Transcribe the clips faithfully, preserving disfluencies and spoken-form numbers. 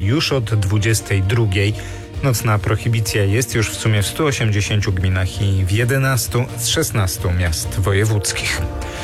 już od dwudziestej drugiej. Nocna prohibicja jest już w sumie w stu osiemdziesięciu gminach i w jedenastu z szesnastu miast wojewódzkich.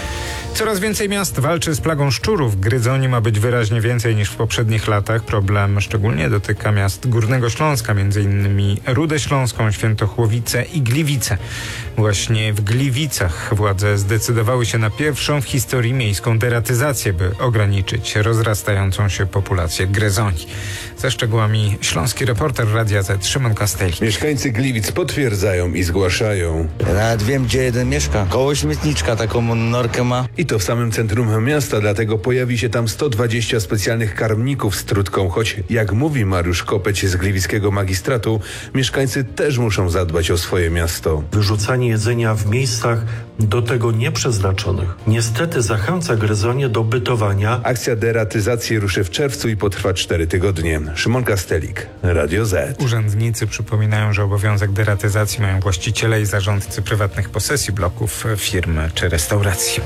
Coraz więcej miast walczy z plagą szczurów. Gryzoni ma być wyraźnie więcej niż w poprzednich latach. Problem szczególnie dotyka miast Górnego Śląska, m.in. Rudę Śląską, Świętochłowice i Gliwice. Właśnie w Gliwicach władze zdecydowały się na pierwszą w historii miejską deratyzację, by ograniczyć rozrastającą się populację gryzoni. Ze szczegółami śląski reporter Radia Z Szymon Kastelik. Mieszkańcy Gliwic potwierdzają i zgłaszają. Ja nawet wiem, gdzie jeden mieszka. Koło śmietniczka taką norkę ma. I to w samym centrum miasta, dlatego pojawi się tam sto dwadzieścia specjalnych karmników z trutką, choć jak mówi Mariusz Kopeć z gliwickiego magistratu, mieszkańcy też muszą zadbać o swoje miasto. Wyrzucanie jedzenia w miejscach do tego nieprzeznaczonych niestety zachęca gryzonie do bytowania. Akcja deratyzacji ruszy w czerwcu i potrwa cztery tygodnie. Szymon Kastelik, Radio Z. Urzędnicy przypominają, że obowiązek deratyzacji mają właściciele i zarządcy prywatnych posesji bloków, firmy czy restauracji.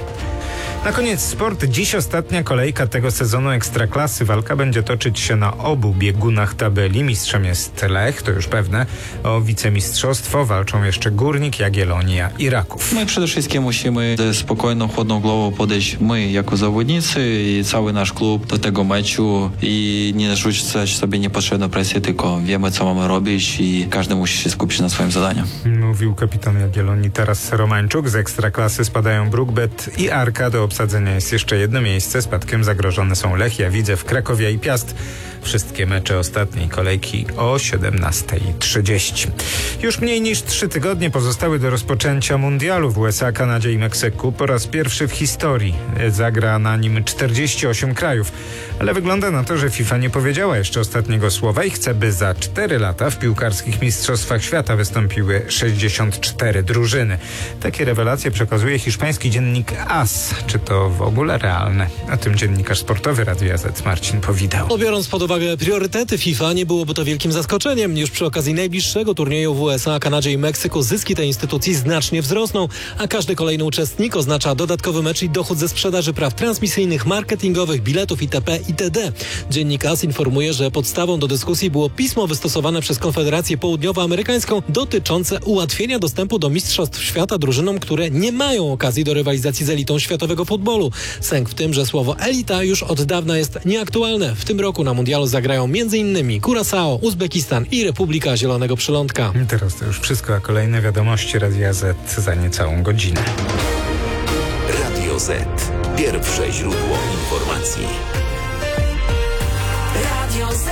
Na koniec sport. Dziś ostatnia kolejka tego sezonu Ekstraklasy. Walka będzie toczyć się na obu biegunach tabeli. Mistrzem jest Lech, to już pewne. O wicemistrzostwo walczą jeszcze Górnik, Jagiellonia i Raków. My przede wszystkim musimy ze spokojną, chłodną głową podejść my jako zawodnicy i cały nasz klub do tego meczu i nie narzucać sobie niepotrzebną presję, tylko wiemy, co mamy robić i każdy musi się skupić na swoim zadaniu. Mówił kapitan Jagiellonii Taras Romańczuk. Z Ekstraklasy spadają Brookbet i Arka. Do obsadzenia jest jeszcze jedno miejsce. Spadkiem zagrożone są Lechia, Widzew, Krakowia i Piast. Wszystkie mecze ostatniej kolejki o siedemnastej trzydzieści. Już mniej niż trzy tygodnie pozostały do rozpoczęcia mundialu w U S A, Kanadzie i Meksyku. Po raz pierwszy w historii zagra na nim czterdzieści osiem krajów. Ale wygląda na to, że FIFA nie powiedziała jeszcze ostatniego słowa i chce, by za cztery lata w piłkarskich mistrzostwach świata wystąpiły sześćdziesiąt cztery drużyny. Takie rewelacje przekazuje hiszpański dziennik A S. Czy to w ogóle realne? O tym dziennikarz sportowy Radia Z Marcin Powidał. Biorąc pod uwagę priorytety FIFA, nie byłoby to wielkim zaskoczeniem. Już przy okazji najbliższego turnieju w U S A, Kanadzie i Meksyku zyski tej instytucji znacznie wzrosną, a każdy kolejny uczestnik oznacza dodatkowy mecz i dochód ze sprzedaży praw transmisyjnych, marketingowych, biletów itp. itd. Dziennik A S informuje, że podstawą do dyskusji było pismo wystosowane przez Konfederację Południowoamerykańską dotyczące ułatwienia dostępu do Mistrzostw Świata drużynom, które nie mają okazji do rywalizacji z elitą światowego futbolu. Sęk w tym, że słowo elita już od dawna jest nieaktualne. W tym roku na mundialu zagrają m.in. Curaçao, Uzbekistan i Republika Zielonego Przylądka. Teraz to już wszystko, a kolejne wiadomości Radia Z za niecałą godzinę. Radio Z. Pierwsze źródło informacji. Radio Z.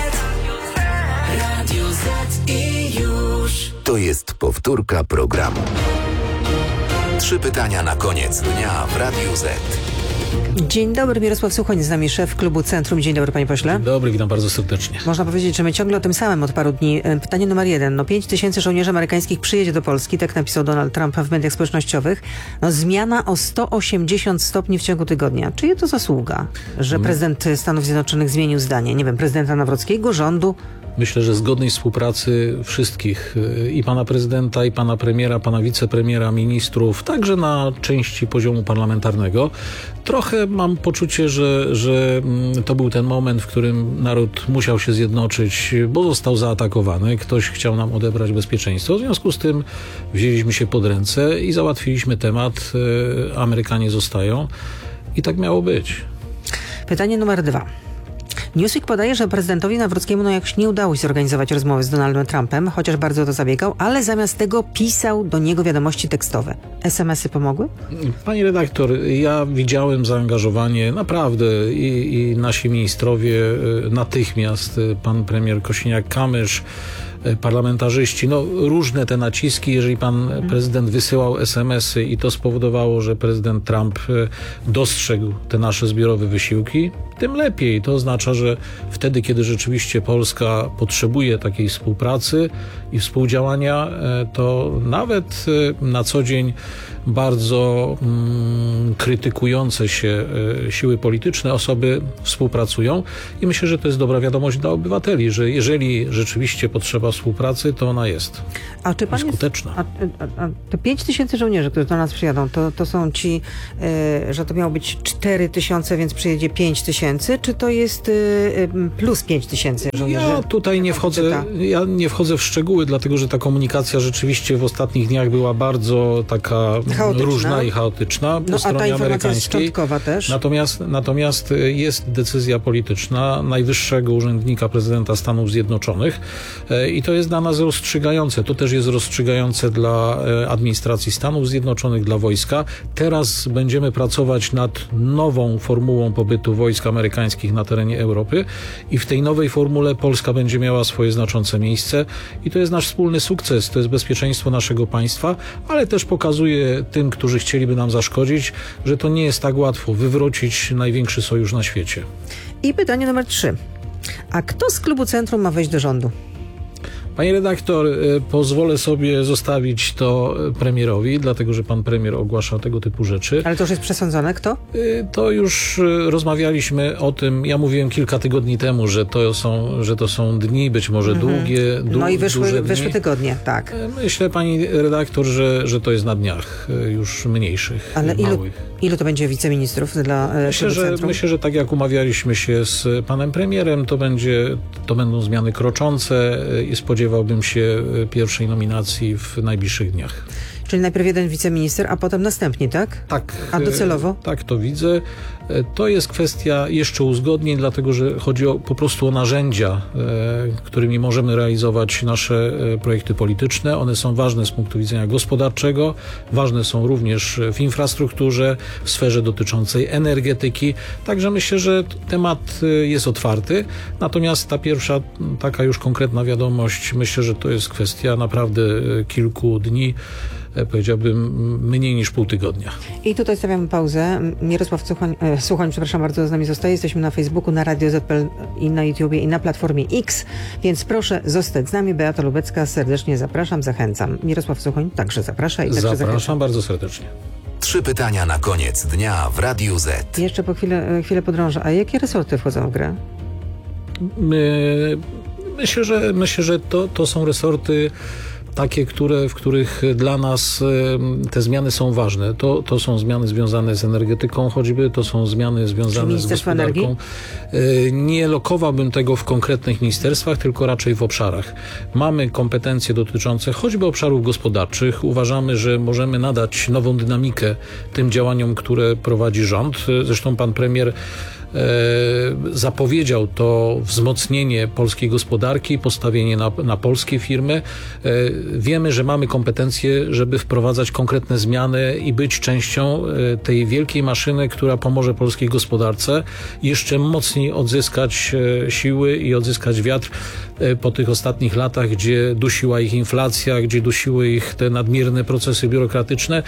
Radio Z i już. To jest powtórka programu. Trzy pytania na koniec dnia w Radiu Z. Dzień dobry, Mirosław Suchoń, z nami szef klubu Centrum. Dzień dobry, panie pośle. Dzień dobry, witam bardzo serdecznie. Można powiedzieć, że my ciągle o tym samym od paru dni. Pytanie numer jeden. No pięć tysięcy żołnierzy amerykańskich przyjedzie do Polski, tak napisał Donald Trump w mediach społecznościowych. No zmiana o sto osiemdziesiąt stopni w ciągu tygodnia. Czyja to zasługa, że prezydent Stanów Zjednoczonych zmienił zdanie? Nie wiem, prezydenta Nawrockiego, rządu? Myślę, że zgodnej współpracy wszystkich, i pana prezydenta, i pana premiera, pana wicepremiera, ministrów, także na części poziomu parlamentarnego. Trochę mam poczucie, że, że to był ten moment, w którym naród musiał się zjednoczyć, bo został zaatakowany. Ktoś chciał nam odebrać bezpieczeństwo. W związku z tym wzięliśmy się pod ręce i załatwiliśmy temat. Amerykanie zostają i tak miało być. Pytanie numer dwa. Newsweek podaje, że prezydentowi Nawrockiemu no jakoś nie udało się zorganizować rozmowy z Donaldem Trumpem, chociaż bardzo o to zabiegał, ale zamiast tego pisał do niego wiadomości tekstowe. es em esy pomogły? Pani redaktor, ja widziałem zaangażowanie naprawdę i, i nasi ministrowie natychmiast, pan premier Kosiniak-Kamysz, parlamentarzyści, no różne te naciski, jeżeli pan hmm. prezydent wysyłał es em esy i to spowodowało, że prezydent Trump dostrzegł te nasze zbiorowe wysiłki, tym lepiej. To oznacza, że wtedy, kiedy rzeczywiście Polska potrzebuje takiej współpracy i współdziałania, to nawet na co dzień bardzo mm, krytykujące się e, siły polityczne, osoby współpracują i myślę, że to jest dobra wiadomość dla obywateli, że jeżeli rzeczywiście potrzeba współpracy, to ona jest. A czy pan skuteczna. Jest, a, a, a te pięć tysięcy żołnierzy, którzy do nas przyjadą, to, to są ci, e, że to miało być cztery tysiące, więc przyjedzie pięć tysięcy. tysięcy, czy to jest y, y, plus pięć tysięcy żołnierzy? Ja tutaj nie wchodzę, ja nie wchodzę w szczegóły, dlatego że ta komunikacja rzeczywiście w ostatnich dniach była bardzo taka Chaotyczna. różna i chaotyczna po No, a ta stronie informacja jest amerykańskiej. szczątkowa też. Natomiast, natomiast jest decyzja polityczna najwyższego urzędnika prezydenta Stanów Zjednoczonych e, i to jest dla nas rozstrzygające. To też jest rozstrzygające dla e, administracji Stanów Zjednoczonych, dla wojska. Teraz będziemy pracować nad nową formułą pobytu wojsk amerykańskich na terenie Europy i w tej nowej formule Polska będzie miała swoje znaczące miejsce i to jest nasz wspólny sukces, to jest bezpieczeństwo naszego państwa, ale też pokazuje tym, którzy chcieliby nam zaszkodzić, że to nie jest tak łatwo wywrócić największy sojusz na świecie. I pytanie numer trzy. A kto z klubu Centrum ma wejść do rządu? Panie redaktor, pozwolę sobie zostawić to premierowi, dlatego że pan premier ogłasza tego typu rzeczy. Ale to już jest przesądzone. Kto? To już rozmawialiśmy o tym. Ja mówiłem kilka tygodni temu, że to są, że to są dni, być może mhm. długie, du- No i wyszły, duże wyszły dni. tygodnie, tak. Myślę, pani redaktor, że, że to jest na dniach już mniejszych, Ale ilu, małych. ilu to będzie wiceministrów dla Myślę, klubu że, Centrum? myślę, że tak jak umawialiśmy się z panem premierem, to będzie, to będą zmiany kroczące i spodziewałbym się pierwszej nominacji w najbliższych dniach. Czyli najpierw jeden wiceminister, a potem następni, tak? Tak. A docelowo? Tak to widzę. To jest kwestia jeszcze uzgodnień, dlatego że chodzi o, po prostu o narzędzia, którymi możemy realizować nasze projekty polityczne. One są ważne z punktu widzenia gospodarczego, ważne są również w infrastrukturze, w sferze dotyczącej energetyki. Także myślę, że temat jest otwarty. Natomiast ta pierwsza taka już konkretna wiadomość, myślę, że to jest kwestia naprawdę kilku dni. Powiedziałbym mniej niż pół tygodnia. I tutaj stawiamy pauzę. Mirosław Suchoń, e, Suchoń, przepraszam bardzo, z nami zostaje. Jesteśmy na Facebooku, na Radio Z P L i na YouTubie i na Platformie X, więc proszę zostać z nami. Beata Lubecka, serdecznie zapraszam, zachęcam. Mirosław Suchoń także zaprasza i także Zapraszam zachęcam. bardzo serdecznie. Trzy pytania na koniec dnia w Radiu Z. Jeszcze po chwilę, chwilę podrążę. A jakie resorty wchodzą w grę? My, myślę, że, myślę, że to, to są resorty takie, które, w których dla nas te zmiany są ważne. To, to są zmiany związane z energetyką choćby, to są zmiany związane z gospodarką. Energii? Nie lokowałbym tego w konkretnych ministerstwach, tylko raczej w obszarach. Mamy kompetencje dotyczące choćby obszarów gospodarczych. Uważamy, że możemy nadać nową dynamikę tym działaniom, które prowadzi rząd. Zresztą pan premier zapowiedział to wzmocnienie polskiej gospodarki, postawienie na, na polskie firmy. Wiemy, że mamy kompetencje, żeby wprowadzać konkretne zmiany i być częścią tej wielkiej maszyny, która pomoże polskiej gospodarce jeszcze mocniej odzyskać siły i odzyskać wiatr po tych ostatnich latach, gdzie dusiła ich inflacja, gdzie dusiły ich te nadmierne procesy biurokratyczne.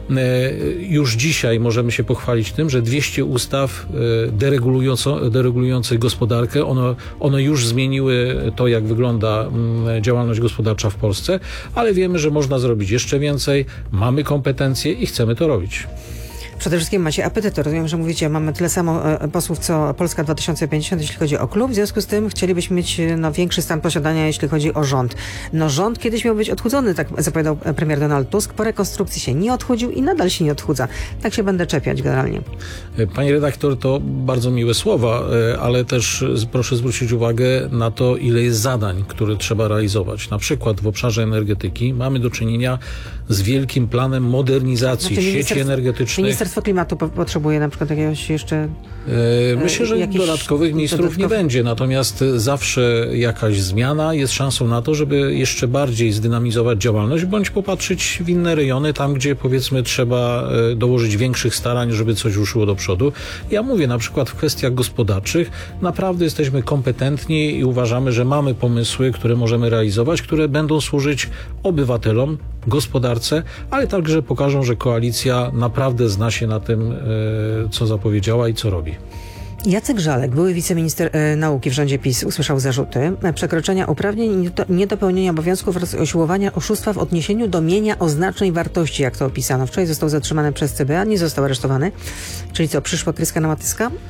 Już dzisiaj możemy się pochwalić tym, że dwieście ustaw deregulujących gospodarkę, one, one już zmieniły to, jak wygląda działalność gospodarcza w Polsce, ale wiemy, że można zrobić jeszcze więcej, mamy kompetencje i chcemy to robić. Przede wszystkim macie apetyt. Rozumiem, że mówicie, mamy tyle samo posłów, co Polska dwa tysiące pięćdziesiąt, jeśli chodzi o klub. W związku z tym chcielibyśmy mieć no, większy stan posiadania, jeśli chodzi o rząd. No rząd kiedyś miał być odchudzony, tak zapowiadał premier Donald Tusk. Po rekonstrukcji się nie odchudził i nadal się nie odchudza. Tak się będę czepiać generalnie. Pani redaktor, to bardzo miłe słowa, ale też proszę zwrócić uwagę na to, ile jest zadań, które trzeba realizować. Na przykład w obszarze energetyki mamy do czynienia z wielkim planem modernizacji znaczy, sieci energetycznych. Ministerstwo Klimatu po potrzebuje na przykład jakiegoś jeszcze... Myślę, że dodatkowych ministrów dodatkowych... nie będzie, natomiast zawsze jakaś zmiana jest szansą na to, żeby jeszcze bardziej zdynamizować działalność, bądź popatrzeć w inne rejony, tam gdzie powiedzmy trzeba dołożyć większych starań, żeby coś ruszyło do przodu. Ja mówię na przykład w kwestiach gospodarczych, naprawdę jesteśmy kompetentni i uważamy, że mamy pomysły, które możemy realizować, które będą służyć obywatelom, gospodarce, ale także pokażą, że koalicja naprawdę zna się na tym, co zapowiedziała i co robi. Jacek Żalek, były wiceminister e, nauki w rządzie PiS, usłyszał zarzuty przekroczenia uprawnień i niedopełnienia obowiązków oraz usiłowania oszustwa w odniesieniu do mienia o znacznej wartości, jak to opisano. Wczoraj został zatrzymany przez C B A, nie został aresztowany. Czyli co, przyszła kreska na Matyska?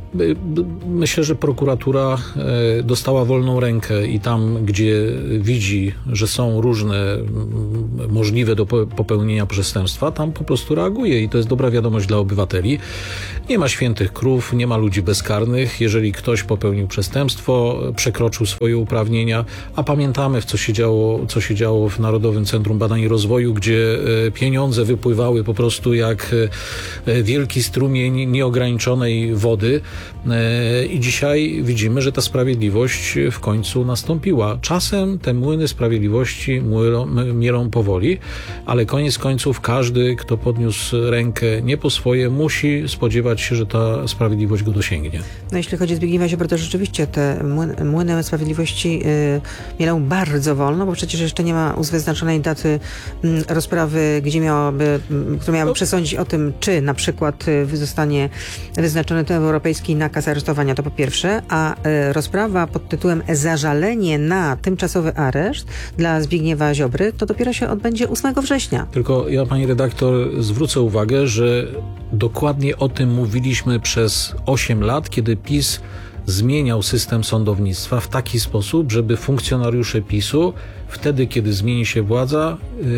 Myślę, że prokuratura dostała wolną rękę i tam, gdzie widzi, że są różne możliwe do popełnienia przestępstwa, tam po prostu reaguje i to jest dobra wiadomość dla obywateli. Nie ma świętych krów, nie ma ludzi bezkarnych. Jeżeli ktoś popełnił przestępstwo, przekroczył swoje uprawnienia, a pamiętamy, co się działo, co się działo w Narodowym Centrum Badań i Rozwoju, gdzie pieniądze wypływały po prostu jak wielki strumień nieograniczonej wody. I dzisiaj widzimy, że ta sprawiedliwość w końcu nastąpiła. Czasem te młyny sprawiedliwości mielą powoli, ale koniec końców każdy, kto podniósł rękę nie po swoje, musi spodziewać się, że ta sprawiedliwość go dosięgnie. No jeśli chodzi o Zbigniewa Ziobro, to rzeczywiście te młyny, młyny sprawiedliwości yy, mielą bardzo wolno, bo przecież jeszcze nie ma wyznaczonej daty yy, rozprawy, gdzie miałaby, yy, która miałaby przesądzić o tym, czy na przykład yy, zostanie wyznaczony ten europejski nakaz aresztowania, to po pierwsze, a yy, rozprawa pod tytułem Zażalenie na tymczasowy areszt dla Zbigniewa Ziobry, to dopiero się odbędzie ósmego września. Tylko ja, pani redaktor, zwrócę uwagę, że dokładnie o tym mówiliśmy przez osiem lat, kiedy PiS zmieniał system sądownictwa w taki sposób, żeby funkcjonariusze PiSu wtedy, kiedy zmieni się władza,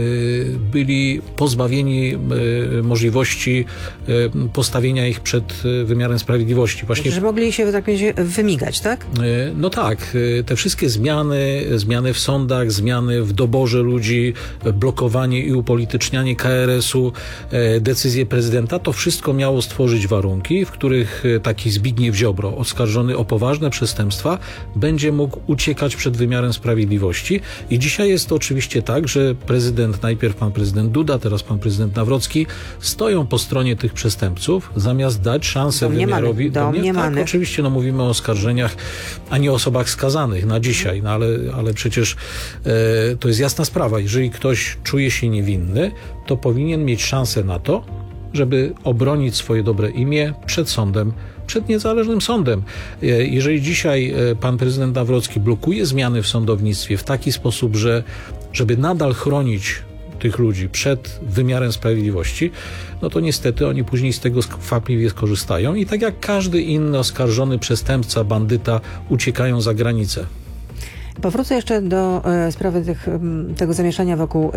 byli pozbawieni możliwości postawienia ich przed wymiarem sprawiedliwości. Właśnie, że mogli się, tak powiedzieć, wymigać, tak? No tak. Te wszystkie zmiany, zmiany w sądach, zmiany w doborze ludzi, blokowanie i upolitycznianie K R S-u, decyzje prezydenta, to wszystko miało stworzyć warunki, w których taki Zbigniew Ziobro, oskarżony o poważne przestępstwa, będzie mógł uciekać przed wymiarem sprawiedliwości. I dzisiaj jest to oczywiście tak, że prezydent, najpierw pan prezydent Duda, teraz pan prezydent Nawrocki, stoją po stronie tych przestępców, zamiast dać szansę wymiarowi. Domniemanych. Tak, oczywiście, no mówimy o oskarżeniach, a nie o osobach skazanych na dzisiaj, no ale, ale przecież e, to jest jasna sprawa. Jeżeli ktoś czuje się niewinny, to powinien mieć szansę na to, żeby obronić swoje dobre imię przed sądem, przed niezależnym sądem. Jeżeli dzisiaj pan prezydent Nawrocki blokuje zmiany w sądownictwie w taki sposób, że żeby nadal chronić tych ludzi przed wymiarem sprawiedliwości, no to niestety oni później z tego chwapliwie skorzystają i tak jak każdy inny oskarżony przestępca, bandyta, uciekają za granicę. Powrócę jeszcze do e, sprawy tych, tego zamieszania wokół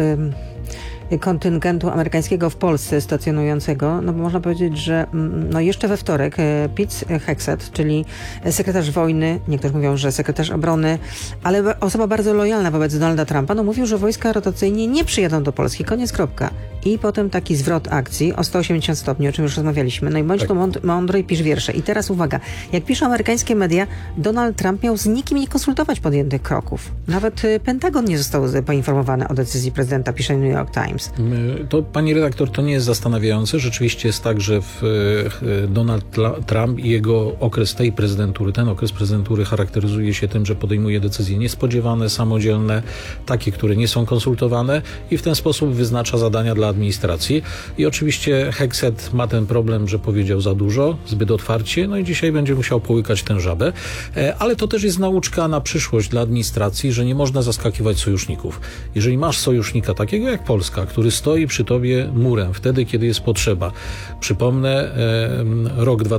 e, kontyngentu amerykańskiego w Polsce stacjonującego, no bo można powiedzieć, że no jeszcze we wtorek e, Pete Hegseth, czyli sekretarz wojny, niektórzy mówią, że sekretarz obrony, ale osoba bardzo lojalna wobec Donalda Trumpa, no mówił, że wojska rotacyjnie nie przyjadą do Polski, koniec, kropka. I potem taki zwrot akcji o sto osiemdziesiąt stopni, o czym już rozmawialiśmy. No i bądź tak. tu mąd- mądry i pisz wiersze. I teraz uwaga, jak piszą amerykańskie media, Donald Trump miał z nikim nie konsultować podjętych kroków. Nawet y, Pentagon nie został poinformowany o decyzji prezydenta, pisze New York Times. To, pani redaktor, to nie jest zastanawiające. Rzeczywiście jest tak, że w, Donald Trump i jego okres tej prezydentury, ten okres prezydentury charakteryzuje się tym, że podejmuje decyzje niespodziewane, samodzielne, takie, które nie są konsultowane i w ten sposób wyznacza zadania dla administracji. I oczywiście Hegseth ma ten problem, że powiedział za dużo, zbyt otwarcie, no i dzisiaj będzie musiał połykać tę żabę. Ale to też jest nauczka na przyszłość dla administracji, że nie można zaskakiwać sojuszników. Jeżeli masz sojusznika takiego jak Polska, który stoi przy tobie murem wtedy, kiedy jest potrzeba. Przypomnę, e, rok dwa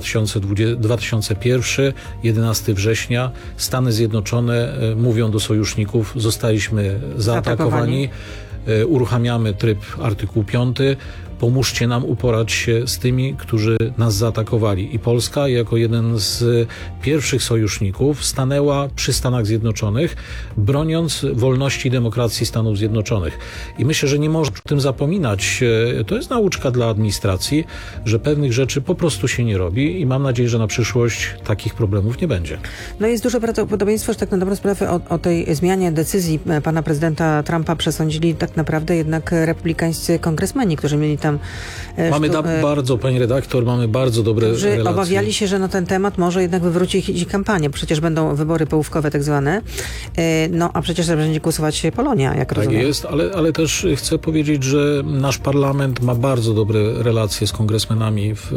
tysiące pierwszy, jedenastego września, Stany Zjednoczone e, mówią do sojuszników, zostaliśmy zaatakowani, e, uruchamiamy tryb artykuł piąty, pomóżcie nam uporać się z tymi, którzy nas zaatakowali. I Polska jako jeden z pierwszych sojuszników stanęła przy Stanach Zjednoczonych, broniąc wolności i demokracji Stanów Zjednoczonych. I myślę, że nie można o tym zapominać. To jest nauczka dla administracji, że pewnych rzeczy po prostu się nie robi i mam nadzieję, że na przyszłość takich problemów nie będzie. No jest duże prawdopodobieństwo, że tak na dobrą sprawę o, o tej zmianie decyzji pana prezydenta Trumpa przesądzili tak naprawdę jednak republikańscy kongresmeni, którzy mieli tam... Mamy da- bardzo, pani redaktor, mamy bardzo dobre którzy relacje. obawiali się, że na ten temat może jednak wywrócić ich kampanię. Przecież będą wybory połówkowe tak zwane. No, a przecież będzie głosować Polonia, jak tak rozumiem. Tak jest, ale, ale też chcę powiedzieć, że nasz parlament ma bardzo dobre relacje z kongresmenami w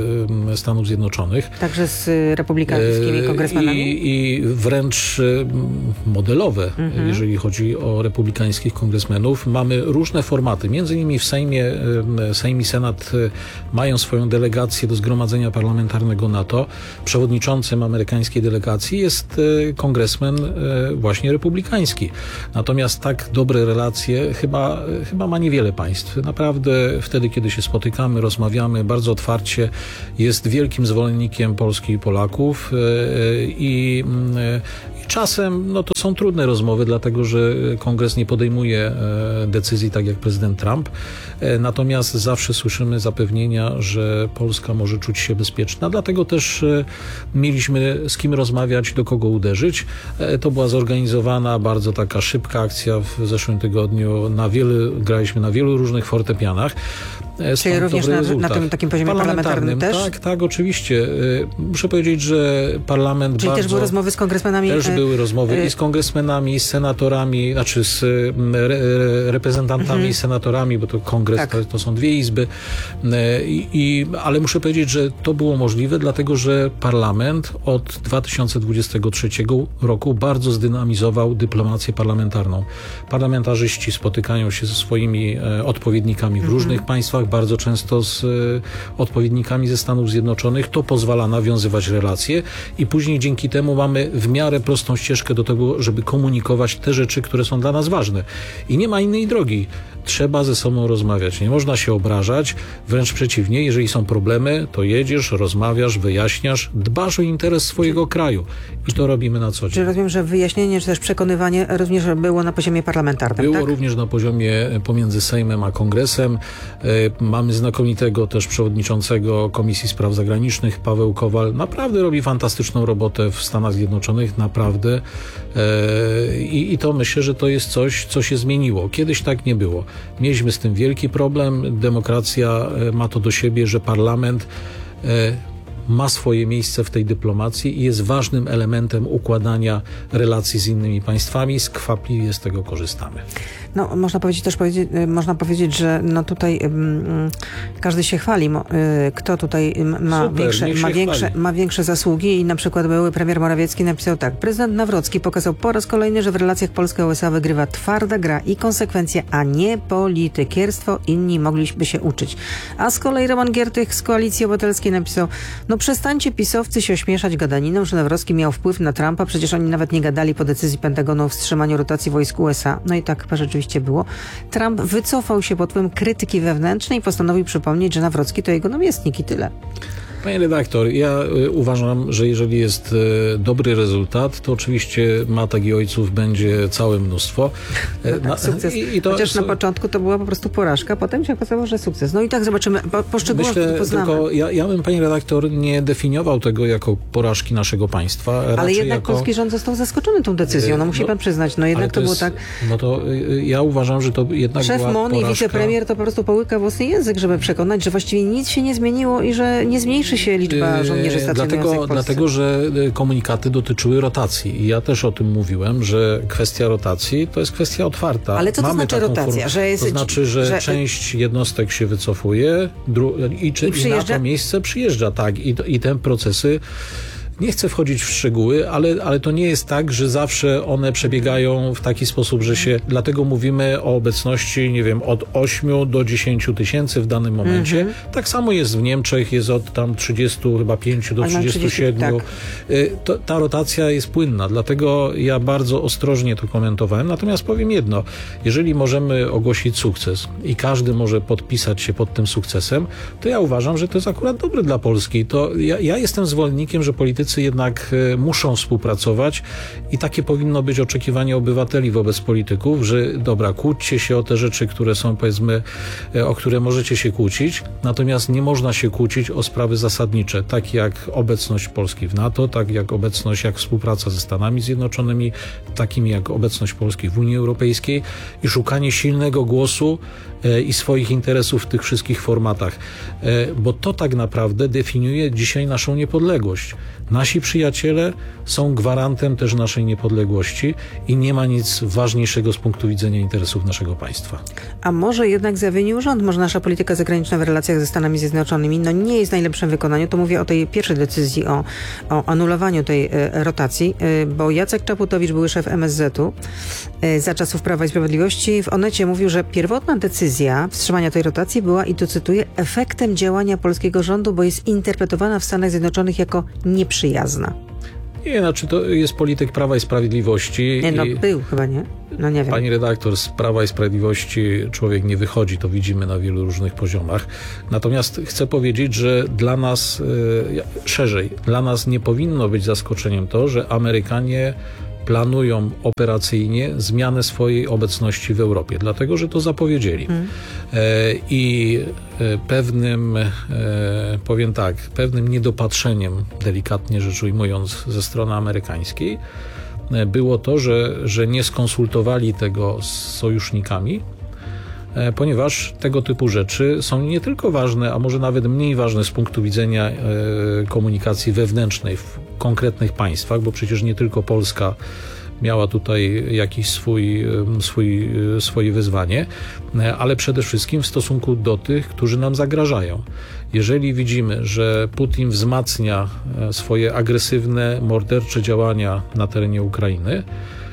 e, Stanów Zjednoczonych. Także z republikańskimi e, kongresmenami? I, I wręcz modelowe, mhm. jeżeli chodzi o republikańskich kongresmenów. Mamy różne formaty, między innymi w Sejmie Sejm i Senat mają swoją delegację do Zgromadzenia Parlamentarnego NATO. Przewodniczącym amerykańskiej delegacji jest kongresmen właśnie republikański. Natomiast tak dobre relacje chyba, chyba ma niewiele państw. Naprawdę wtedy, kiedy się spotykamy, rozmawiamy bardzo otwarcie, jest wielkim zwolennikiem Polski i Polaków i, i czasem no to są trudne rozmowy, dlatego że kongres nie podejmuje decyzji tak jak prezydent Trump. Natomiast zawsze słyszymy zapewnienia, że Polska może czuć się bezpieczna. Dlatego też mieliśmy z kim rozmawiać, do kogo uderzyć. To była zorganizowana bardzo taka szybka akcja w zeszłym tygodniu. Na wiele, graliśmy na wielu różnych fortepianach. Czyli również na, na tym takim poziomie parlamentarnym, parlamentarnym też? Tak, tak, oczywiście. Muszę powiedzieć, że parlament Czyli bardzo... też były rozmowy z kongresmenami? Też były rozmowy y- i z kongresmenami, z senatorami, znaczy z re, reprezentantami mhm. i senatorami, bo to kongres tak. to, to są dwie izby. I, i, ale muszę powiedzieć, że to było możliwe, dlatego że parlament od dwa tysiące dwudziestego trzeciego roku bardzo zdynamizował dyplomację parlamentarną. Parlamentarzyści spotykają się ze swoimi e, odpowiednikami w mhm. różnych państwach, bardzo często z e, odpowiednikami ze Stanów Zjednoczonych. To pozwala nawiązywać relacje i później dzięki temu mamy w miarę prostą ścieżkę do tego, żeby komunikować te rzeczy, które są dla nas ważne. I nie ma innej drogi. Trzeba ze sobą rozmawiać. Nie można się obrażać, wręcz przeciwnie, jeżeli są problemy, to jedziesz, rozmawiasz, wyjaśniasz, dbasz o interes swojego kraju. I to robimy na co dzień. Czy rozumiem, że wyjaśnienie, czy też przekonywanie również było na poziomie parlamentarnym, Było tak? również na poziomie pomiędzy Sejmem a Kongresem. Mamy znakomitego też przewodniczącego Komisji Spraw Zagranicznych, Paweł Kowal. Naprawdę robi fantastyczną robotę w Stanach Zjednoczonych, naprawdę. I, i to myślę, że to jest coś, co się zmieniło. Kiedyś tak nie było. Mieliśmy z tym wielki problem. Demokracja ma to do siebie, że parlament ma swoje miejsce w tej dyplomacji i jest ważnym elementem układania relacji z innymi państwami. Skwapliwie z tego korzystamy. No, można powiedzieć też powiedzieć, można powiedzieć, że no tutaj um, każdy się chwali, mo, y, kto tutaj ma, Super, większe, ma, większe, ma większe zasługi i na przykład były premier Morawiecki napisał tak: prezydent Nawrocki pokazał po raz kolejny, że w relacjach Polska-U S A wygrywa twarda gra i konsekwencje, a nie politykierstwo. Inni mogliby się uczyć. A z kolei Roman Giertych z Koalicji Obywatelskiej napisał: no przestańcie pisowcy się ośmieszać gadaniną, że Nawrocki miał wpływ na Trumpa, przecież oni nawet nie gadali po decyzji Pentagonu o wstrzymaniu rotacji wojsk U S A. No i tak rzeczywiście było. Trump wycofał się pod wpływem krytyki wewnętrznej i postanowił przypomnieć, że Nawrocki to jego namiestnik i tyle. Panie redaktor, ja y, uważam, że jeżeli jest y, dobry rezultat, to oczywiście matek i ojców będzie całe mnóstwo. No tak, na, sukces. I, i to, Chociaż na początku to była po prostu porażka, potem się okazało, że sukces. No i tak zobaczymy, po, poszczególnie poznamy. Tylko ja, ja bym, panie redaktor, nie definiował tego jako porażki naszego państwa. Ale jednak jako... polski rząd został zaskoczony tą decyzją, no musi no, pan przyznać. No jednak to, to jest, było tak... No to y, ja uważam, że to jednak Szef była M O N porażka. i wicepremier to po prostu połyka własny język, żeby przekonać, że właściwie nic się nie zmieniło i że nie zmniejszy się liczba żołnierzy stacjonujących w Polsce. Dlatego, że komunikaty dotyczyły rotacji. I ja też o tym mówiłem, że kwestia rotacji to jest kwestia otwarta. Ale co to Mamy znaczy rotacja? Form... Że jest... To znaczy, że, że część jednostek się wycofuje dru... i, czy... I, I na to miejsce przyjeżdża. Tak. I, i te procesy... Nie chcę wchodzić w szczegóły, ale, ale to nie jest tak, że zawsze one przebiegają w taki sposób, że się... Dlatego mówimy o obecności, nie wiem, od ośmiu do dziesięciu tysięcy w danym momencie. Mm-hmm. Tak samo jest w Niemczech, jest od tam trzydziestu chyba pięciu do trzydziestu siedmiu. Tak. To, ta rotacja jest płynna, dlatego ja bardzo ostrożnie to komentowałem. Natomiast powiem jedno, jeżeli możemy ogłosić sukces i każdy może podpisać się pod tym sukcesem, to ja uważam, że to jest akurat dobre dla Polski. To ja, ja jestem zwolennikiem, że politycy jednak muszą współpracować i takie powinno być oczekiwanie obywateli wobec polityków, że dobra, kłóćcie się o te rzeczy, które są, powiedzmy, o które możecie się kłócić, natomiast nie można się kłócić o sprawy zasadnicze, takie jak obecność Polski w NATO, tak jak obecność, jak współpraca ze Stanami Zjednoczonymi, takimi jak obecność Polski w Unii Europejskiej i szukanie silnego głosu i swoich interesów w tych wszystkich formatach, bo to tak naprawdę definiuje dzisiaj naszą niepodległość. Nasi przyjaciele są gwarantem też naszej niepodległości i nie ma nic ważniejszego z punktu widzenia interesów naszego państwa. A może jednak zawinił rząd? Może nasza polityka zagraniczna w relacjach ze Stanami Zjednoczonymi no nie jest w najlepszym wykonaniu? To mówię o tej pierwszej decyzji o, o anulowaniu tej e, rotacji, e, bo Jacek Czaputowicz, były szef M S Z-u e, za czasów Prawa i Sprawiedliwości, w Onecie mówił, że pierwotna decyzja wstrzymania tej rotacji była, i tu cytuję, efektem działania polskiego rządu, bo jest interpretowana w Stanach Zjednoczonych jako nieprzyjazna. Nie, znaczy to jest polityk Prawa i Sprawiedliwości. Nie, no i... był chyba, nie? No nie wiem. Pani redaktor, z Prawa i Sprawiedliwości człowiek nie wychodzi, to widzimy na wielu różnych poziomach. Natomiast chcę powiedzieć, że dla nas, e, szerzej, dla nas nie powinno być zaskoczeniem to, że Amerykanie planują operacyjnie zmianę swojej obecności w Europie, dlatego że to zapowiedzieli. Hmm. E, I e, pewnym, e, powiem tak, pewnym niedopatrzeniem, delikatnie rzecz ujmując, ze strony amerykańskiej e, było to, że, że nie skonsultowali tego z sojusznikami, e, ponieważ tego typu rzeczy są nie tylko ważne, a może nawet mniej ważne z punktu widzenia e, komunikacji wewnętrznej w konkretnych państwach, bo przecież nie tylko Polska miała tutaj jakiś swój, swój, swoje wyzwanie, ale przede wszystkim w stosunku do tych, którzy nam zagrażają. Jeżeli widzimy, że Putin wzmacnia swoje agresywne, mordercze działania na terenie Ukrainy,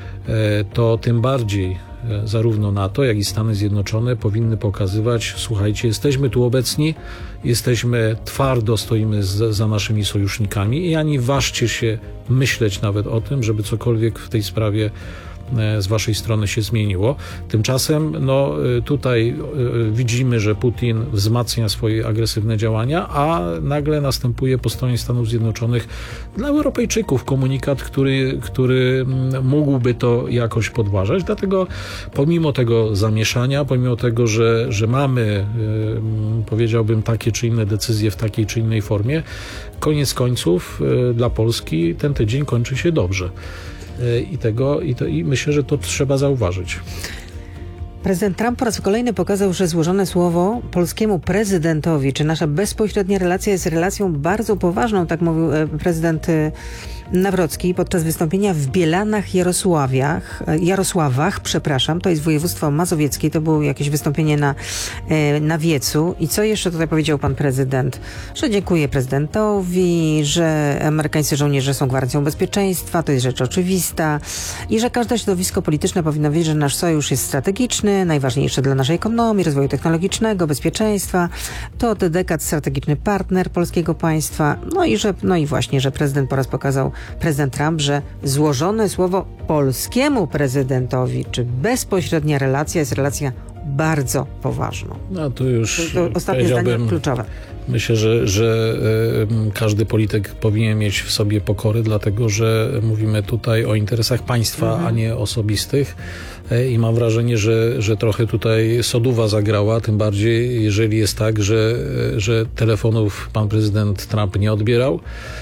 to tym bardziej zarówno NATO, jak i Stany Zjednoczone powinny pokazywać, słuchajcie, jesteśmy tu obecni, jesteśmy twardo, stoimy z, za naszymi sojusznikami i ani ważcie się myśleć nawet o tym, żeby cokolwiek w tej sprawie z waszej strony się zmieniło. Tymczasem no, tutaj widzimy, że Putin wzmacnia swoje agresywne działania, a nagle następuje po stronie Stanów Zjednoczonych dla Europejczyków komunikat, który, który mógłby to jakoś podważać. Dlatego pomimo tego zamieszania, pomimo tego, że, że mamy, powiedziałbym, takie czy inne decyzje w takiej czy innej formie, koniec końców dla Polski ten tydzień kończy się dobrze. I, tego, i, to, i myślę, że to trzeba zauważyć. Prezydent Trump po raz kolejny pokazał, że złożone słowo polskiemu prezydentowi, czy nasza bezpośrednia relacja jest relacją bardzo poważną, tak mówił prezydent Nawrocki podczas wystąpienia w Bielanach Jarosławiach, Jarosławach, przepraszam, to jest województwo mazowieckie, to było jakieś wystąpienie na, na Wiecu. I co jeszcze tutaj powiedział pan prezydent? Że dziękuję prezydentowi, że amerykańscy żołnierze są gwarancją bezpieczeństwa, to jest rzecz oczywista i że każde środowisko polityczne powinno wiedzieć, że nasz sojusz jest strategiczny, najważniejszy dla naszej ekonomii, rozwoju technologicznego, bezpieczeństwa. To od dekad strategiczny partner polskiego państwa. No i że, no i właśnie, że prezydent po raz pokazał, prezydent Trump, że złożone słowo polskiemu prezydentowi, czy bezpośrednia relacja jest relacja bardzo poważną. No to już to, to ostatnie zdanie kluczowe. Myślę, że, że y, każdy polityk powinien mieć w sobie pokorę, dlatego że mówimy tutaj o interesach państwa, mhm. a nie osobistych. I mam wrażenie, że, że trochę tutaj soduwa zagrała, tym bardziej jeżeli jest tak, że, że telefonów pan prezydent Trump nie odbierał,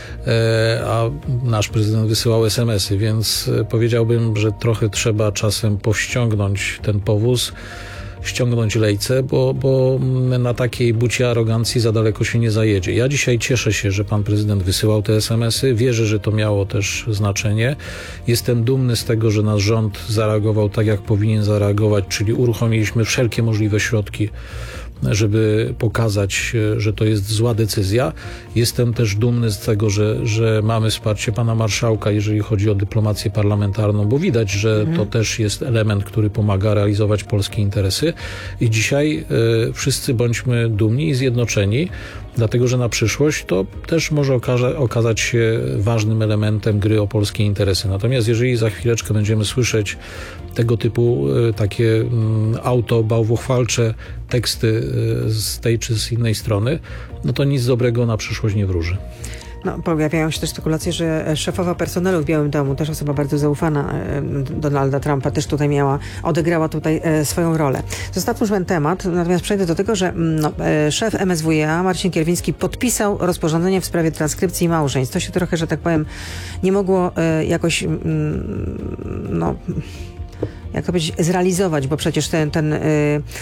a nasz prezydent wysyłał es em esy, więc powiedziałbym, że trochę trzeba czasem powściągnąć ten powóz, ściągnąć lejce, bo, bo na takiej buci arogancji za daleko się nie zajedzie. Ja dzisiaj cieszę się, że pan prezydent wysyłał te es em esy. Wierzę, że to miało też znaczenie. Jestem dumny z tego, że nasz rząd zareagował tak, jak powinien zareagować, czyli uruchomiliśmy wszelkie możliwe środki, żeby pokazać, że to jest zła decyzja. Jestem też dumny z tego, że, że mamy wsparcie pana marszałka, jeżeli chodzi o dyplomację parlamentarną, bo widać, że mhm. to też jest element, który pomaga realizować polskie interesy. I dzisiaj y, wszyscy bądźmy dumni i zjednoczeni, dlatego że na przyszłość to też może okaza- okazać się ważnym elementem gry o polskie interesy. Natomiast jeżeli za chwileczkę będziemy słyszeć tego typu y, takie y, auto-bałwochwalcze teksty y, z tej czy z innej strony, no to nic dobrego na przyszłość nie wróży. No, pojawiają się też spekulacje, że szefowa personelu w Białym Domu, też osoba bardzo zaufana Donalda Trumpa, też tutaj miała, odegrała tutaj swoją rolę. Zostawmy już ten temat, natomiast przejdę do tego, że no, szef em es wuj a Marcin Kierwiński podpisał rozporządzenie w sprawie transkrypcji małżeństw. To się trochę, że tak powiem, nie mogło jakoś no, jak to powiedzieć, zrealizować, bo przecież ten, ten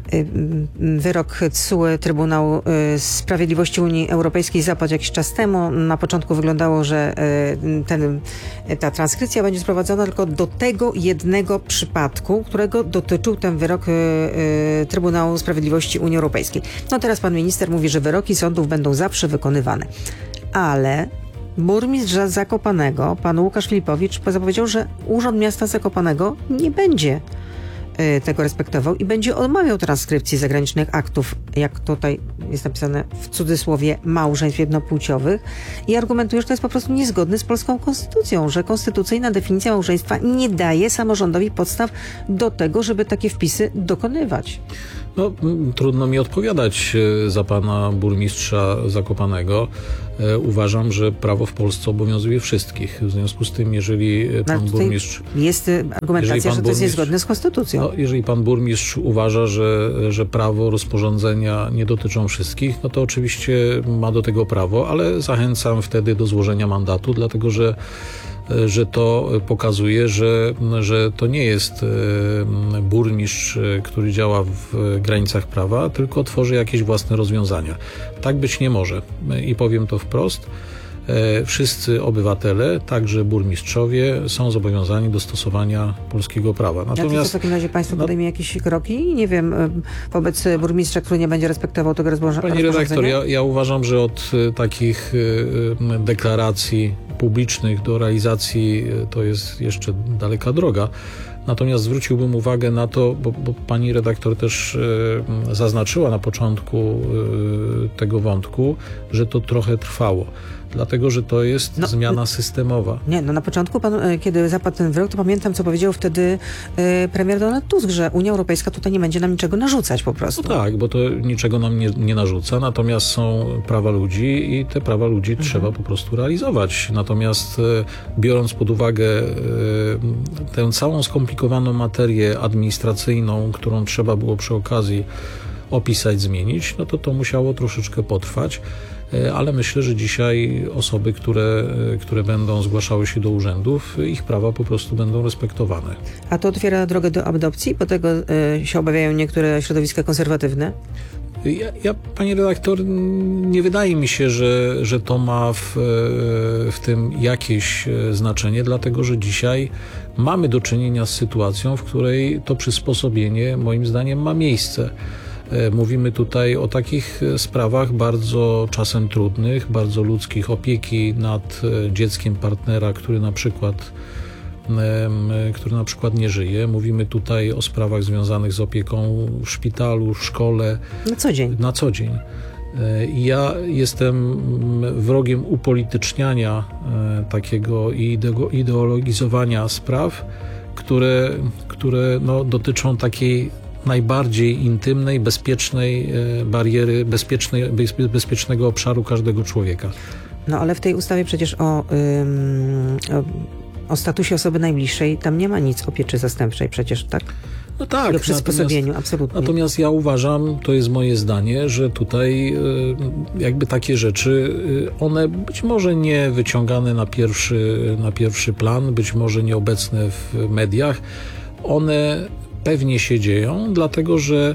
Wyrok T S U E, Trybunału Sprawiedliwości Unii Europejskiej zapadł jakiś czas temu. Na początku wyglądało, że ten, ta transkrypcja będzie sprowadzona tylko do tego jednego przypadku, którego dotyczył ten wyrok Trybunału Sprawiedliwości Unii Europejskiej. No teraz pan minister mówi, że wyroki sądów będą zawsze wykonywane. Ale burmistrz Zakopanego, pan Łukasz Filipowicz, zapowiedział, że Urząd Miasta Zakopanego nie będzie tego respektował i będzie odmawiał transkrypcji zagranicznych aktów, jak tutaj jest napisane w cudzysłowie, małżeństw jednopłciowych i argumentuje, że to jest po prostu niezgodne z polską konstytucją, że konstytucyjna definicja małżeństwa nie daje samorządowi podstaw do tego, żeby takie wpisy dokonywać. No, trudno mi odpowiadać za pana burmistrza Zakopanego. Uważam, że prawo w Polsce obowiązuje wszystkich. W związku z tym, jeżeli pan no, burmistrz... Jest argumentacja, że to jest niezgodne z konstytucją. No, jeżeli pan burmistrz uważa, że, że prawo, rozporządzenia nie dotyczą wszystkich, no to oczywiście ma do tego prawo, ale zachęcam wtedy do złożenia mandatu, dlatego że że to pokazuje, że, że to nie jest burmistrz, który działa w granicach prawa, tylko tworzy jakieś własne rozwiązania. Tak być nie może. I powiem to wprost. Wszyscy obywatele, także burmistrzowie, są zobowiązani do stosowania polskiego prawa. Natomiast ja w takim razie państwo no, podejmie jakieś kroki, nie wiem, wobec burmistrza, który nie będzie respektował tego rozporządzenia? Pani redaktor, ja, ja uważam, że od takich deklaracji publicznych do realizacji to jest jeszcze daleka droga. Natomiast zwróciłbym uwagę na to, bo, bo pani redaktor też e, zaznaczyła na początku e, tego wątku, że to trochę trwało. Dlatego, że to jest no, zmiana systemowa. Nie, no na początku, pan, kiedy zapadł ten wyrok, to pamiętam, co powiedział wtedy e, premier Donald Tusk, że Unia Europejska tutaj nie będzie nam niczego narzucać po prostu. No tak, bo to niczego nam nie, nie narzuca, natomiast są prawa ludzi i te prawa ludzi mhm. trzeba po prostu realizować. Natomiast e, biorąc pod uwagę e, tę całą skomplikowaną materię administracyjną, którą trzeba było przy okazji opisać, zmienić, no to to musiało troszeczkę potrwać. Ale myślę, że dzisiaj osoby, które, które będą zgłaszały się do urzędów, ich prawa po prostu będą respektowane. A to otwiera drogę do adopcji? Bo tego y, się obawiają niektóre środowiska konserwatywne? Ja, ja, pani redaktor, nie wydaje mi się, że, że to ma w, w tym jakieś znaczenie, dlatego że dzisiaj mamy do czynienia z sytuacją, w której to przysposobienie moim zdaniem ma miejsce. Mówimy tutaj o takich sprawach bardzo czasem trudnych, bardzo ludzkich, opieki nad dzieckiem partnera, który na przykład, który na przykład nie żyje. Mówimy tutaj o sprawach związanych z opieką w szpitalu, w szkole. Na co dzień. Na co dzień. Ja jestem wrogiem upolityczniania takiego i ideologizowania spraw, które, które no, dotyczą takiej najbardziej intymnej, bezpiecznej bariery, bezpiecznej, bezpiecznego obszaru każdego człowieka. No ale w tej ustawie przecież o, ym, o, o statusie osoby najbliższej, tam nie ma nic o pieczy zastępczej przecież, tak? No tak. O przysposobieniu, absolutnie. Natomiast ja uważam, to jest moje zdanie, że tutaj jakby takie rzeczy, one być może nie wyciągane na pierwszy, na pierwszy plan, być może nieobecne w mediach, one pewnie się dzieją, dlatego że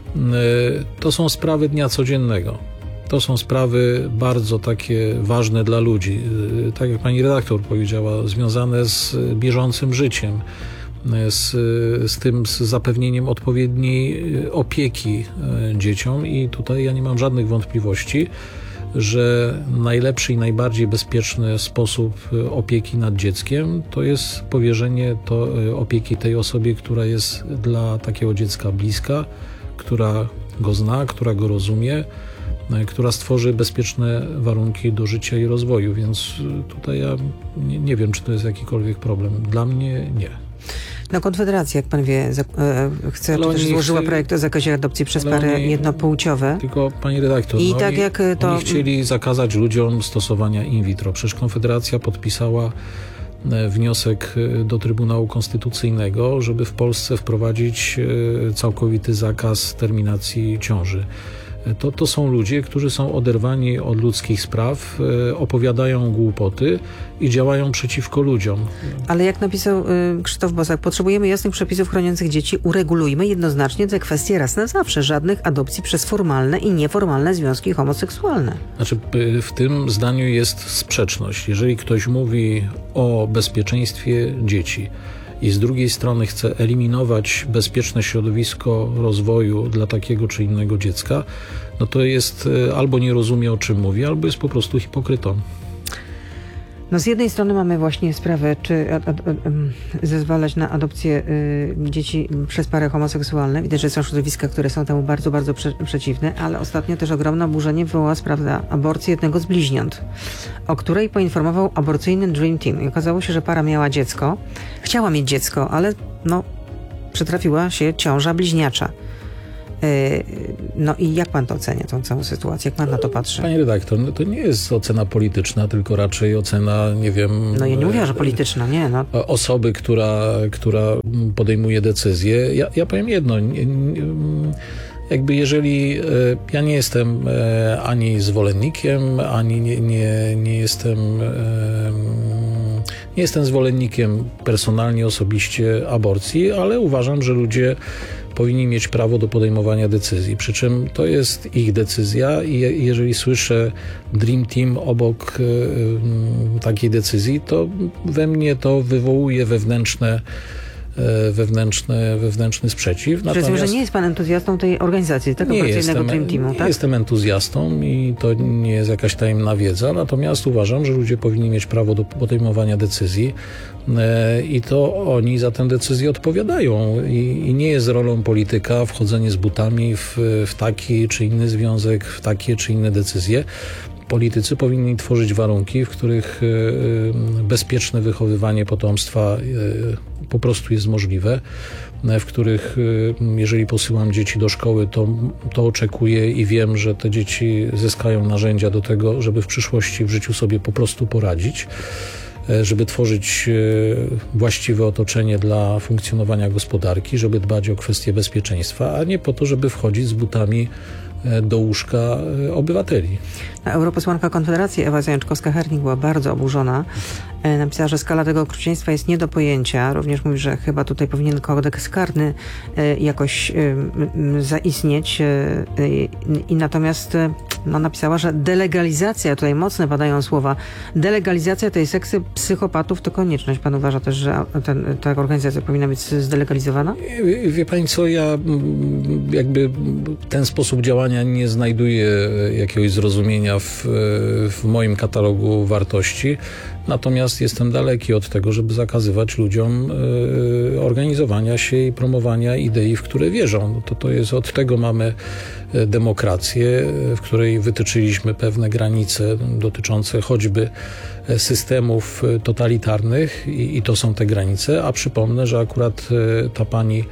to są sprawy dnia codziennego. To są sprawy bardzo takie ważne dla ludzi. Tak jak pani redaktor powiedziała, związane z bieżącym życiem, z, z tym z zapewnieniem odpowiedniej opieki dzieciom i tutaj ja nie mam żadnych wątpliwości, że najlepszy i najbardziej bezpieczny sposób opieki nad dzieckiem to jest powierzenie to opieki tej osobie, która jest dla takiego dziecka bliska, która go zna, która go rozumie, która stworzy bezpieczne warunki do życia i rozwoju, więc tutaj ja nie, nie wiem, czy to jest jakikolwiek problem. Dla mnie nie. No Konfederacja, jak pan wie, za, e, chce, czy też złożyła chce... projekt o zakazie adopcji przez pary oni... jednopłciowe. Tylko pani redaktor, I no tak oni, jak to... oni chcieli zakazać ludziom stosowania in vitro. Przecież Konfederacja podpisała wniosek do Trybunału Konstytucyjnego, żeby w Polsce wprowadzić całkowity zakaz terminacji ciąży. To, to są ludzie, którzy są oderwani od ludzkich spraw, e, opowiadają głupoty i działają przeciwko ludziom. Ale jak napisał y, Krzysztof Bosak, potrzebujemy jasnych przepisów chroniących dzieci, uregulujmy jednoznacznie te kwestie raz na zawsze. Żadnych adopcji przez formalne i nieformalne związki homoseksualne. Znaczy, w tym zdaniu jest sprzeczność. Jeżeli ktoś mówi o bezpieczeństwie dzieci i z drugiej strony chce eliminować bezpieczne środowisko rozwoju dla takiego czy innego dziecka, no to jest albo nie rozumie, o czym mówi, albo jest po prostu hipokrytą. No z jednej strony mamy właśnie sprawę, czy ad, ad, ad, zezwalać na adopcję y, dzieci przez pary homoseksualne. Widać, że są środowiska, które są temu bardzo, bardzo prze, przeciwne, ale ostatnio też ogromne oburzenie wywołała sprawa aborcji jednego z bliźniąt, o której poinformował aborcyjny Dream Team. I okazało się, że para miała dziecko, chciała mieć dziecko, ale no, przytrafiła się ciąża bliźniacza. No i jak pan to ocenia, tą całą sytuację? Jak pan na to patrzy? Panie redaktor, no to nie jest ocena polityczna, tylko raczej ocena, nie wiem... No ja nie mówię, że polityczna, nie. No. Osoby, która, która podejmuje decyzję. Ja, ja powiem jedno, nie, nie, jakby jeżeli... Ja nie jestem ani zwolennikiem, ani nie, nie, nie jestem... Nie jestem zwolennikiem personalnie, osobiście aborcji, ale uważam, że ludzie powinni mieć prawo do podejmowania decyzji. Przy czym to jest ich decyzja i jeżeli słyszę Dream Team obok y, takiej decyzji, to we mnie to wywołuje wewnętrzne wewnętrzny, wewnętrzny sprzeciw. Rozumiem, że nie jest pan entuzjastą tej organizacji, tego aborcyjnego Dream Teamu, tak? Nie jestem entuzjastą i to nie jest jakaś tajemna wiedza, natomiast uważam, że ludzie powinni mieć prawo do podejmowania decyzji i to oni za tę decyzję odpowiadają i, i nie jest rolą polityka wchodzenie z butami w, w taki czy inny związek, w takie czy inne decyzje. Politycy powinni tworzyć warunki, w których bezpieczne wychowywanie potomstwa po prostu jest możliwe, w których jeżeli posyłam dzieci do szkoły, to, to oczekuję i wiem, że te dzieci zyskają narzędzia do tego, żeby w przyszłości w życiu sobie po prostu poradzić, żeby tworzyć właściwe otoczenie dla funkcjonowania gospodarki, żeby dbać o kwestie bezpieczeństwa, a nie po to, żeby wchodzić z butami do łóżka obywateli. Europosłanka Konfederacji Ewa Zajączkowska-Hernik była bardzo oburzona. Napisała, że skala tego okrucieństwa jest nie do pojęcia. Również mówi, że chyba tutaj powinien kodeks karny jakoś zaistnieć. I natomiast no, napisała, że delegalizacja, tutaj mocne padają słowa, delegalizacja tej sekty psychopatów to konieczność. Pan uważa też, że ten, ta organizacja powinna być zdelegalizowana? Wie, wie pani co, ja jakby ten sposób działania nie znajduje jakiegoś zrozumienia w, w moim katalogu wartości. Natomiast jestem daleki od tego, żeby zakazywać ludziom y, organizowania się i promowania idei, w które wierzą. No to, to jest, od tego mamy demokrację, w której wytyczyliśmy pewne granice dotyczące choćby systemów totalitarnych i, i to są te granice, a przypomnę, że akurat ta pani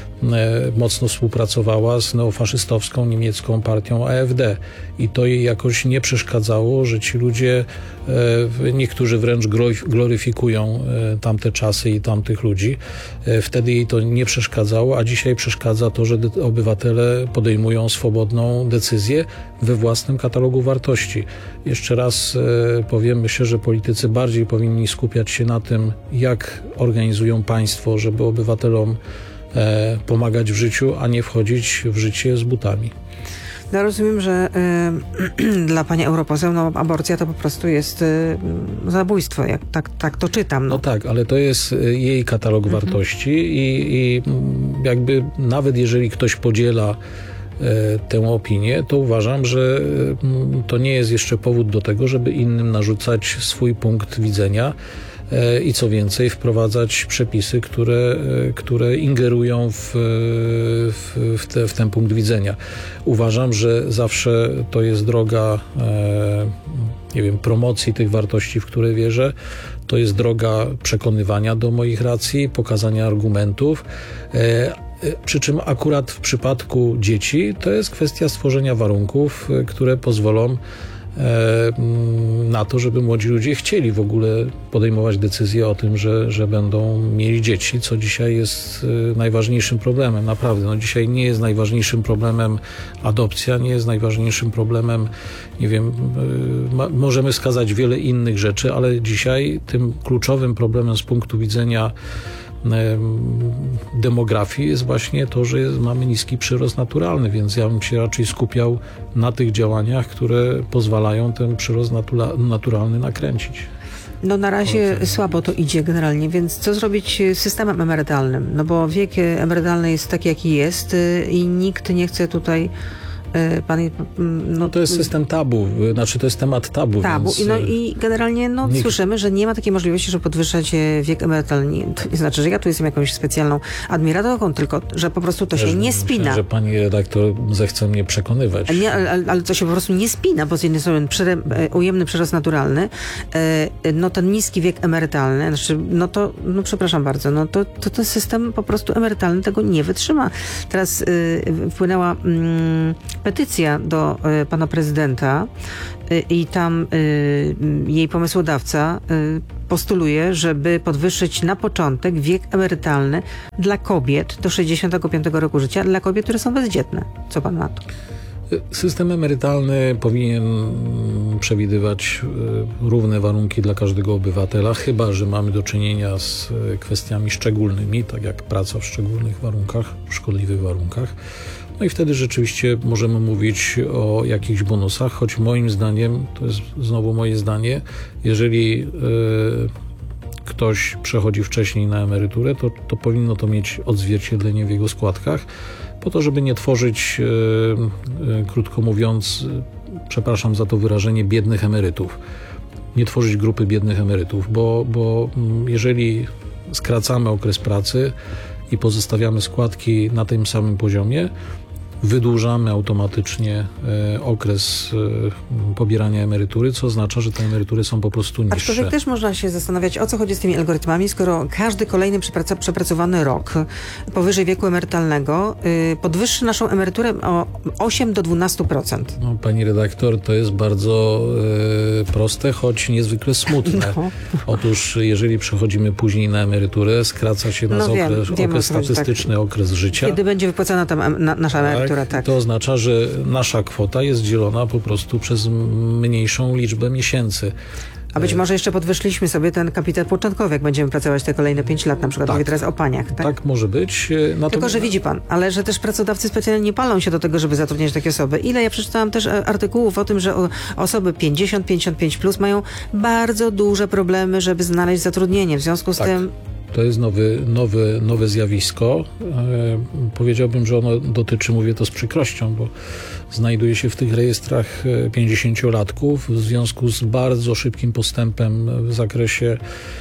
mocno współpracowała z neofaszystowską niemiecką partią A F D i to jej jakoś nie przeszkadzało, że ci ludzie, niektórzy wręcz gloryfikują tamte czasy i tamtych ludzi. Wtedy jej to nie przeszkadzało, a dzisiaj przeszkadza to, że obywatele podejmują swobodną decyzję we własnym katalogu wartości. Jeszcze raz powiem, myślę, że politycy bardziej powinni skupiać się na tym, jak organizują państwo, żeby obywatelom pomagać w życiu, a nie wchodzić w życie z butami. No rozumiem, że y, dla pani europoseł no, aborcja to po prostu jest y, zabójstwo, jak tak, tak to czytam. No. no tak, ale to jest jej katalog mhm. wartości i, i jakby nawet jeżeli ktoś podziela y, tę opinię, to uważam, że y, to nie jest jeszcze powód do tego, żeby innym narzucać swój punkt widzenia i co więcej wprowadzać przepisy, które, które ingerują w, w, w, te, w ten punkt widzenia. Uważam, że zawsze to jest droga nie wiem, promocji tych wartości, w które wierzę. To jest droga przekonywania do moich racji, pokazania argumentów. Przy czym akurat w przypadku dzieci to jest kwestia stworzenia warunków, które pozwolą na to, żeby młodzi ludzie chcieli w ogóle podejmować decyzje o tym, że, że będą mieli dzieci, co dzisiaj jest najważniejszym problemem. Naprawdę, no dzisiaj nie jest najważniejszym problemem adopcja, nie jest najważniejszym problemem, nie wiem, ma, możemy wskazać wiele innych rzeczy, ale dzisiaj tym kluczowym problemem z punktu widzenia demografii jest właśnie to, że jest, mamy niski przyrost naturalny, więc ja bym się raczej skupiał na tych działaniach, które pozwalają ten przyrost natura, naturalny nakręcić. No na razie słabo to idzie generalnie, więc co zrobić z systemem emerytalnym? No bo wiek emerytalny jest taki, jaki jest i nikt nie chce tutaj Pan, no, no to jest system tabu, znaczy to jest temat tabu. Tabu. Więc... I, no i generalnie no, nikt... słyszymy, że nie ma takiej możliwości, żeby podwyższać wiek emerytalny. To nie znaczy, że ja tu jestem jakąś specjalną admiratorką, tylko że po prostu to się Też nie myślę, spina. że pani redaktor zechce mnie przekonywać. Nie, ale, ale to się po prostu nie spina, bo z jednej strony przy, ujemny przyrost naturalny, no ten niski wiek emerytalny, znaczy, no to, no przepraszam bardzo, no to, to ten system po prostu emerytalny tego nie wytrzyma. Teraz y, wpłynęła y, petycja do y, pana prezydenta y, i tam y, jej pomysłodawca y, postuluje, żeby podwyższyć na początek wiek emerytalny dla kobiet do sześćdziesiątego piątego roku życia, dla kobiet, które są bezdzietne. Co pan na to? System emerytalny powinien przewidywać równe warunki dla każdego obywatela, chyba że mamy do czynienia z kwestiami szczególnymi, tak jak praca w szczególnych warunkach, w szkodliwych warunkach. No i wtedy rzeczywiście możemy mówić o jakichś bonusach, choć moim zdaniem, to jest znowu moje zdanie, jeżeli yy, ktoś przechodzi wcześniej na emeryturę, to, to powinno to mieć odzwierciedlenie w jego składkach, po to, żeby nie tworzyć, yy, yy, krótko mówiąc, yy, przepraszam za to wyrażenie, biednych emerytów. Nie tworzyć grupy biednych emerytów, bo, bo yy, jeżeli skracamy okres pracy i pozostawiamy składki na tym samym poziomie, wydłużamy automatycznie e, okres e, pobierania emerytury, co oznacza, że te emerytury są po prostu niższe. Aczkolwiek też można się zastanawiać, o co chodzi z tymi algorytmami, skoro każdy kolejny przeprac- przepracowany rok powyżej wieku emerytalnego y, podwyższy naszą emeryturę o osiem do dwunastu procent. No, pani redaktor, to jest bardzo e, proste, choć niezwykle smutne. No. Otóż jeżeli przechodzimy później na emeryturę, skraca się nas no, wiem, okres, wiem, okres statystyczny, tak. okres życia. Kiedy będzie wypłacana tam em, na, nasza emerytura. Tak. To oznacza, że nasza kwota jest dzielona po prostu przez mniejszą liczbę miesięcy. A być może jeszcze podwyższyliśmy sobie ten kapitał początkowy, jak będziemy pracować te kolejne pięć lat, na przykład tak. mówię teraz o paniach. Tak, tak może być. Natomiast... Tylko, że widzi pan, ale że też pracodawcy specjalnie nie palą się do tego, żeby zatrudniać takie osoby. Ile ja przeczytałam też artykułów o tym, że osoby pięćdziesiąt pięćdziesiąt pięć plus mają bardzo duże problemy, żeby znaleźć zatrudnienie. W związku z tak. tym... To jest nowy, nowy, nowe zjawisko. E, powiedziałbym, że ono dotyczy, mówię to z przykrością, bo znajduje się w tych rejestrach pięćdziesięciolatków w związku z bardzo szybkim postępem w zakresie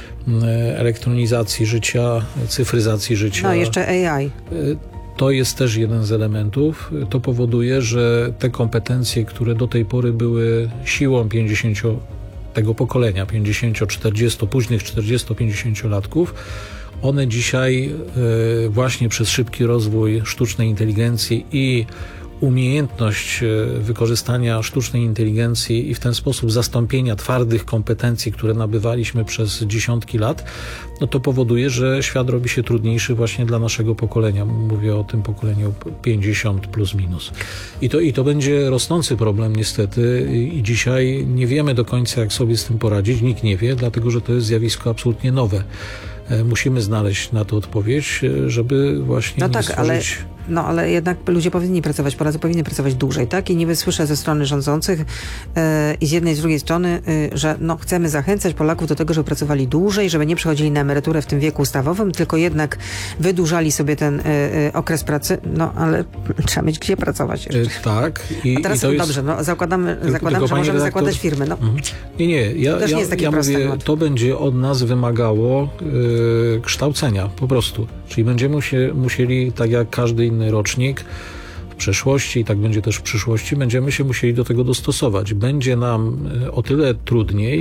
elektronizacji życia, cyfryzacji życia. No, jeszcze A I. To jest też jeden z elementów. To powoduje, że te kompetencje, które do tej pory były siłą pięćdziesięcio tego pokolenia, pięćdziesięcio, czterdzieści, późnych czterdziesto pięćdziesięciolatków, one dzisiaj y, właśnie przez szybki rozwój sztucznej inteligencji i umiejętność wykorzystania sztucznej inteligencji i w ten sposób zastąpienia twardych kompetencji, które nabywaliśmy przez dziesiątki lat, no to powoduje, że świat robi się trudniejszy właśnie dla naszego pokolenia. Mówię o tym pokoleniu pięćdziesiąt plus minus. I to, i to będzie rosnący problem niestety i dzisiaj nie wiemy do końca, jak sobie z tym poradzić. Nikt nie wie, dlatego że to jest zjawisko absolutnie nowe. Musimy znaleźć na to odpowiedź, żeby właśnie no nie tak, stworzyć... ale, no ale jednak ludzie powinni pracować, Polacy powinni pracować dłużej, tak? I niby słyszę ze strony rządzących yy, i z jednej i z drugiej strony, yy, że no, chcemy zachęcać Polaków do tego, żeby pracowali dłużej, żeby nie przechodzili na emeryturę w tym wieku ustawowym, tylko jednak wydłużali sobie ten yy, yy, okres pracy, no ale trzeba mieć gdzie pracować jeszcze. Yy, tak. I, A teraz i to jest... dobrze, no, zakładamy, tylko, zakładamy tylko że możemy redaktor... zakładać firmy. No. Mhm. Nie, nie, ja, to też ja, nie jest taki ja prosty mówię, temat. to będzie od nas wymagało yy, kształcenia, po prostu. Czyli będziemy się, musieli, tak jak każdy inny rocznik w przeszłości i tak będzie też w przyszłości, będziemy się musieli do tego dostosować. Będzie nam o tyle trudniej,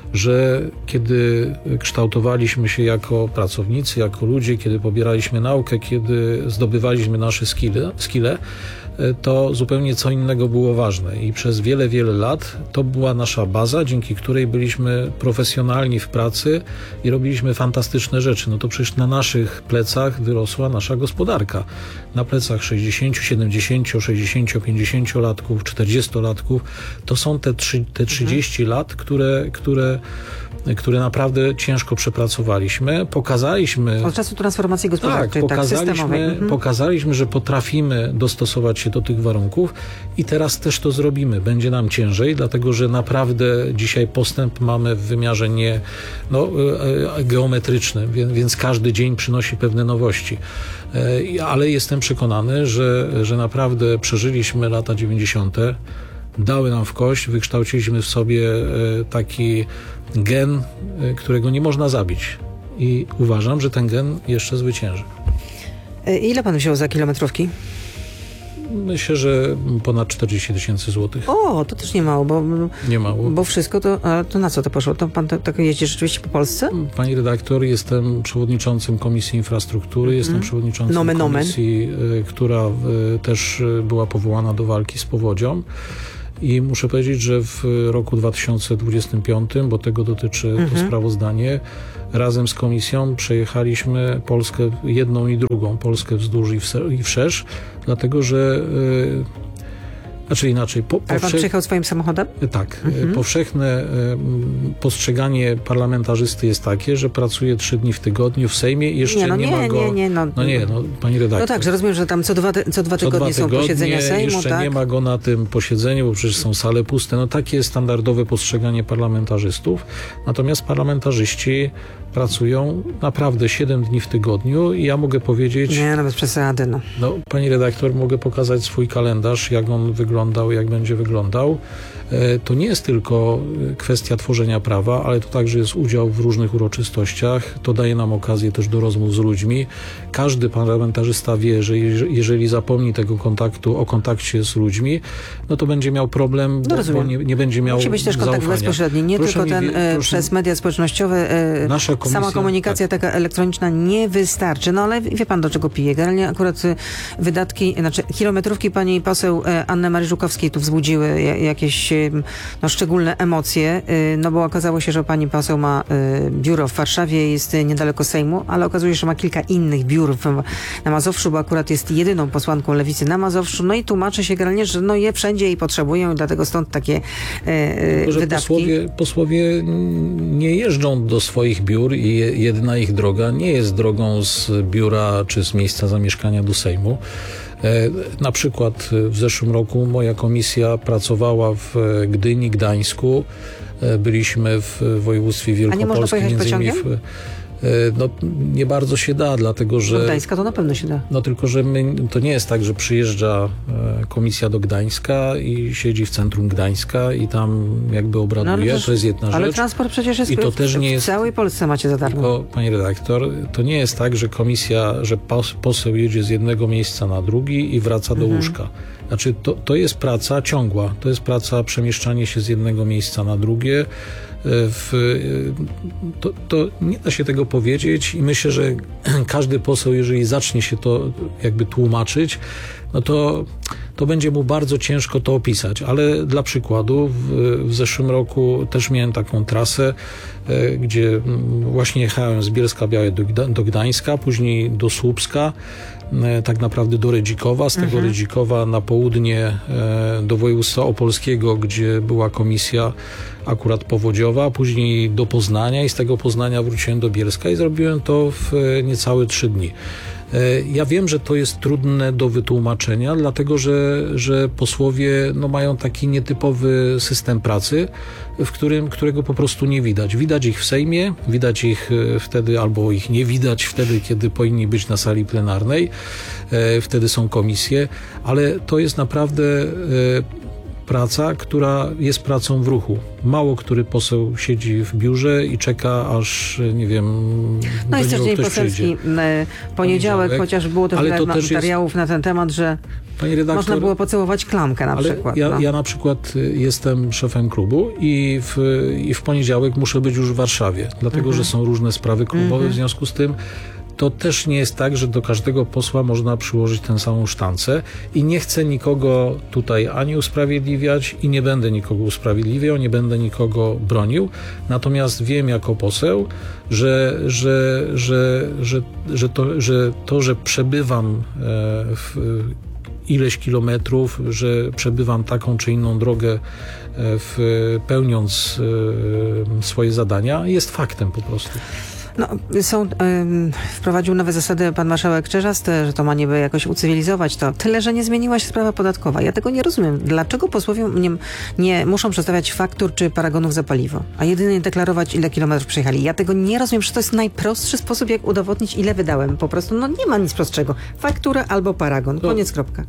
że kiedy kształtowaliśmy się jako pracownicy, jako ludzie, kiedy pobieraliśmy naukę, kiedy zdobywaliśmy nasze skille, skille to zupełnie co innego było ważne i przez wiele, wiele lat to była nasza baza, dzięki której byliśmy profesjonalni w pracy i robiliśmy fantastyczne rzeczy. No to przecież na naszych plecach wyrosła nasza gospodarka. Na plecach sześćdziesięciu, siedemdziesięciu, sześćdziesięciu, pięćdziesięciolatków, czterdziestolatków to są te, trzy, te trzydzieści mhm. lat, które, które które naprawdę ciężko przepracowaliśmy. Pokazaliśmy... Od czasu transformacji gospodarczej, tak, tak, pokazaliśmy, systemowej. Mhm. pokazaliśmy, że potrafimy dostosować się do tych warunków i teraz też to zrobimy. Będzie nam ciężej, dlatego że naprawdę dzisiaj postęp mamy w wymiarze nie no, geometrycznym, więc, więc każdy dzień przynosi pewne nowości. Ale jestem przekonany, że, że naprawdę przeżyliśmy lata dziewięćdziesiąte, dały nam w kość, wykształciliśmy w sobie taki gen, którego nie można zabić. I uważam, że ten gen jeszcze zwycięży. Ile pan wziął za kilometrówki? Myślę, że ponad czterdzieści tysięcy złotych. O, to też nie mało, bo... Nie mało. Bo wszystko to... A to na co to poszło? To pan tak jeździ rzeczywiście po Polsce? Pani redaktor, jestem przewodniczącym Komisji Infrastruktury, mm. jestem przewodniczącym nomen, komisji, nomen. która też była powołana do walki z powodzią. I muszę powiedzieć, że w roku dwa tysiące dwudziestym piątym, bo tego dotyczy mm-hmm. to sprawozdanie, razem z komisją przejechaliśmy Polskę jedną i drugą, Polskę wzdłuż i wszerz, dlatego że yy, znaczy inaczej. Po, Ale pan przyjechał swoim samochodem? Tak. Mhm. Powszechne postrzeganie parlamentarzysty jest takie, że pracuje trzy dni w tygodniu w Sejmie i jeszcze nie, no nie, nie ma go... Nie, nie, no, no nie, no pani redaktor. No tak, że rozumiem, że tam co dwa, co dwa tygodnie co dwa są posiedzenia Sejmu, jeszcze tak? nie ma go na tym posiedzeniu, bo przecież są sale puste. No takie jest standardowe postrzeganie parlamentarzystów. Natomiast parlamentarzyści pracują naprawdę siedem dni w tygodniu i ja mogę powiedzieć... Nie, no bez przesady, no. No, pani redaktor, mogę pokazać swój kalendarz, jak on wyglądał, jak będzie wyglądał. To nie jest tylko kwestia tworzenia prawa, ale to także jest udział w różnych uroczystościach. To daje nam okazję też do rozmów z ludźmi. Każdy parlamentarzysta wie, że jeżeli zapomni tego kontaktu, o kontakcie z ludźmi, no to będzie miał problem, no bo, bo nie, nie będzie miał Musi być też kontakt zaufania. bezpośredni, nie proszę tylko ten wie, proszę, przez media społecznościowe. E, nasza komisja, sama komunikacja tak. taka elektroniczna nie wystarczy. No ale wie pan, do czego pije. Generalnie akurat wydatki, znaczy kilometrówki pani poseł Anny Marii Żukowskiej tu wzbudziły jakieś no, szczególne emocje, no bo okazało się, że pani poseł ma biuro w Warszawie, jest niedaleko Sejmu, ale okazuje się, że ma kilka innych biur w, na Mazowszu, bo akurat jest jedyną posłanką Lewicy na Mazowszu, no i tłumaczy się generalnie, że no je wszędzie jej potrzebują i dlatego stąd takie e, że wydatki. Posłowie, posłowie nie jeżdżą do swoich biur i jedyna ich droga nie jest drogą z biura czy z miejsca zamieszkania do Sejmu. Na przykład w zeszłym roku moja komisja pracowała w Gdyni, Gdańsku. Byliśmy w województwie wielkopolskim. A nie można pojechać pociągiem? W, no, nie bardzo się da, dlatego że... Do Gdańska to na pewno się da. No tylko, że my, to nie jest tak, że przyjeżdża komisja do Gdańska i siedzi w centrum Gdańska i tam jakby obraduje. No, to jest jedna ale rzecz. transport przecież jest, I to w, też nie w jest, całej Polsce macie za darmo. Tylko, pani redaktor, to nie jest tak, że komisja, że poseł jedzie z jednego miejsca na drugi i wraca do mhm. łóżka. Znaczy, to, to jest praca ciągła. To jest praca przemieszczanie się z jednego miejsca na drugie. W, to, to nie da się tego powiedzieć i myślę, że każdy poseł, jeżeli zacznie się to jakby tłumaczyć, no to, to będzie mu bardzo ciężko to opisać. Ale dla przykładu w, w zeszłym roku też miałem taką trasę, gdzie właśnie jechałem z Bielska-Białej do, do Gdańska, później do Słupska, tak naprawdę do Redzikowa, z tego mhm. Redzikowa na południe do województwa opolskiego, gdzie była komisja akurat powodziowa, później do Poznania i z tego Poznania wróciłem do Bielska i zrobiłem to w niecałe trzy dni. Ja wiem, że to jest trudne do wytłumaczenia, dlatego że, że posłowie no, mają taki nietypowy system pracy, w którym, którego po prostu nie widać. Widać ich w Sejmie, widać ich wtedy, albo ich nie widać wtedy, kiedy powinni być na sali plenarnej, wtedy są komisje, ale to jest naprawdę praca, która jest pracą w ruchu. Mało który poseł siedzi w biurze i czeka, aż, nie wiem, No do jest też niego dzień ktoś poselski, przyjdzie. poniedziałek, poniedziałek, chociaż było też Ale wiele to też materiałów jest... na ten temat, że Pani redaktor, można było pocałować klamkę na ale przykład. Ja, no. ja na przykład jestem szefem klubu i w, i w poniedziałek muszę być już w Warszawie, dlatego Mhm. że są różne sprawy klubowe, Mhm. w związku z tym to też nie jest tak, że do każdego posła można przyłożyć tę samą sztancę i nie chcę nikogo tutaj ani usprawiedliwiać i nie będę nikogo usprawiedliwiał, nie będę nikogo bronił, natomiast wiem jako poseł, że, że, że, że, że, to, że to, że przebywam w ileś kilometrów, że przebywam taką czy inną drogę w, pełniąc swoje zadania, jest faktem po prostu. No, są, ym, wprowadził nowe zasady pan marszałek Czerzast, że to ma niby jakoś ucywilizować to. Tyle, że nie zmieniła się sprawa podatkowa. Ja tego nie rozumiem. Dlaczego posłowie nie, nie muszą przedstawiać faktur czy paragonów za paliwo, a jedynie deklarować, ile kilometrów przejechali? Ja tego nie rozumiem, że to jest najprostszy sposób, jak udowodnić, ile wydałem. Po prostu, no nie ma nic prostszego. Faktura albo paragon. Koniec, kropka.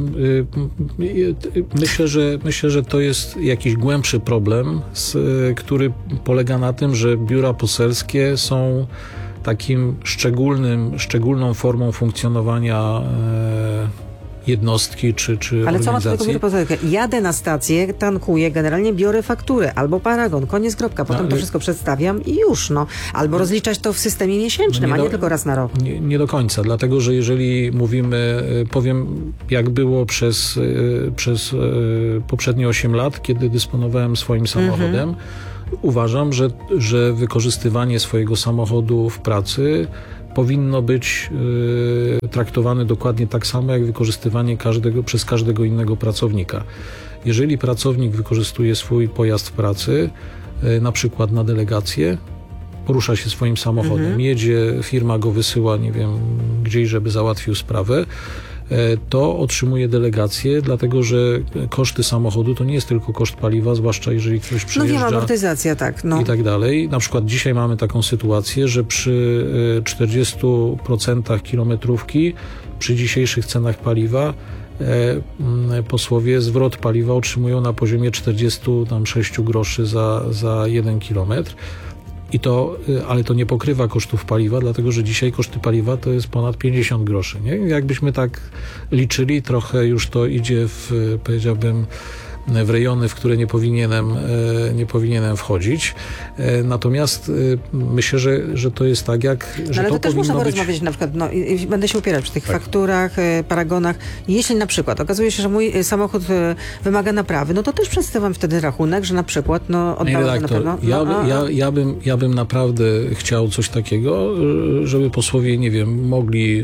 Myślę, że, myślę, że to jest jakiś głębszy problem, z, który polega na tym, że biura poselskie są takim szczególnym, szczególną formą funkcjonowania e, jednostki czy, czy Ale co ma do tego organizacji. biuro poselskie? Jadę na stację, tankuję, generalnie biorę fakturę albo paragon, koniec, kropka. Potem No, to ale- wszystko przedstawiam i już, no. Albo rozliczać to w systemie miesięcznym, No nie a nie do- tylko raz na rok. Nie, nie do końca, dlatego że jeżeli mówimy, e, powiem jak było przez, e, przez e, poprzednie osiem lat, kiedy dysponowałem swoim samochodem, uważam, że, że wykorzystywanie swojego samochodu w pracy powinno być e, traktowane dokładnie tak samo, jak wykorzystywanie każdego, przez każdego innego pracownika. Jeżeli pracownik wykorzystuje swój pojazd w pracy, e, na przykład na delegację, porusza się swoim samochodem, Mhm. jedzie, firma go wysyła, nie wiem, gdzieś, żeby załatwił sprawę, e, to otrzymuje delegację, dlatego że koszty samochodu to nie jest tylko koszt paliwa, zwłaszcza jeżeli ktoś No wiem, przejeżdża amortyzacja, tak. No. i tak dalej. Na przykład dzisiaj mamy taką sytuację, że przy e, czterdziestu procentach kilometrówki, przy dzisiejszych cenach paliwa, e, m, posłowie zwrot paliwa otrzymują na poziomie czterdzieści sześć groszy za, za jeden kilometr. I to, y, ale to nie pokrywa kosztów paliwa, dlatego że dzisiaj koszty paliwa to jest ponad pięćdziesiąt groszy. Nie? Jakbyśmy tak liczyli, trochę już to idzie w, powiedziałbym, w rejony, w które nie powinienem, e, nie powinienem wchodzić. E, Natomiast e, myślę, że, że to jest tak, jak No, że ale to, to też można powinno być... porozmawiać na przykład, no, i, i będę się upierać przy tych Tak. fakturach, e, paragonach. Jeśli na przykład okazuje się, że mój e, samochód e, wymaga naprawy, no to też przedstawiam wtedy rachunek, że na przykład no, Panie oddałem to na redaktor, pewno. ja, No, a, ja, ja, bym, ja bym naprawdę chciał coś takiego, e, żeby posłowie, nie wiem, mogli...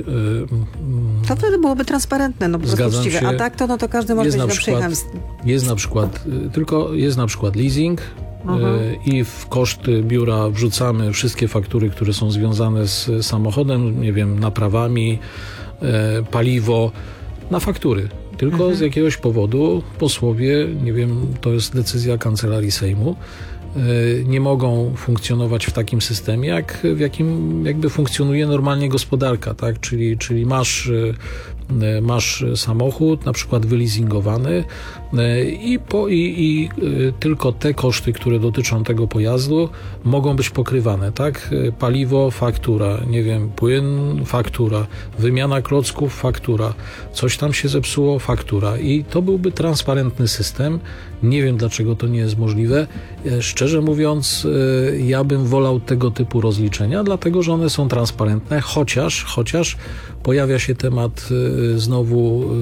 e, to wtedy byłoby transparentne, no po prostu Zgadzam uczciwe. się. A tak to, no to każdy może Jest być na na przykład- przykład... Jest na przykład, y, tylko jest na przykład leasing Mhm. y, i w koszty biura wrzucamy wszystkie faktury, które są związane z samochodem, nie wiem, naprawami, y, paliwo, na faktury. Tylko Mhm. z jakiegoś powodu posłowie, nie wiem, to jest decyzja Kancelarii Sejmu, y, nie mogą funkcjonować w takim systemie, jak w jakim jakby funkcjonuje normalnie gospodarka, tak? Czyli, czyli masz, y, y, masz samochód, na przykład wyleasingowany y, i, po, i, i y, tylko te koszty, które dotyczą tego pojazdu, mogą być pokrywane, tak? Y, Paliwo, faktura, nie wiem, płyn, faktura, wymiana klocków, faktura, coś tam się zepsuło, faktura. I to byłby transparentny system. Nie wiem, dlaczego to nie jest możliwe. E, Szczerze mówiąc, e, ja bym wolał tego typu rozliczenia, dlatego że one są transparentne, chociaż, chociaż pojawia się temat e, znowu e,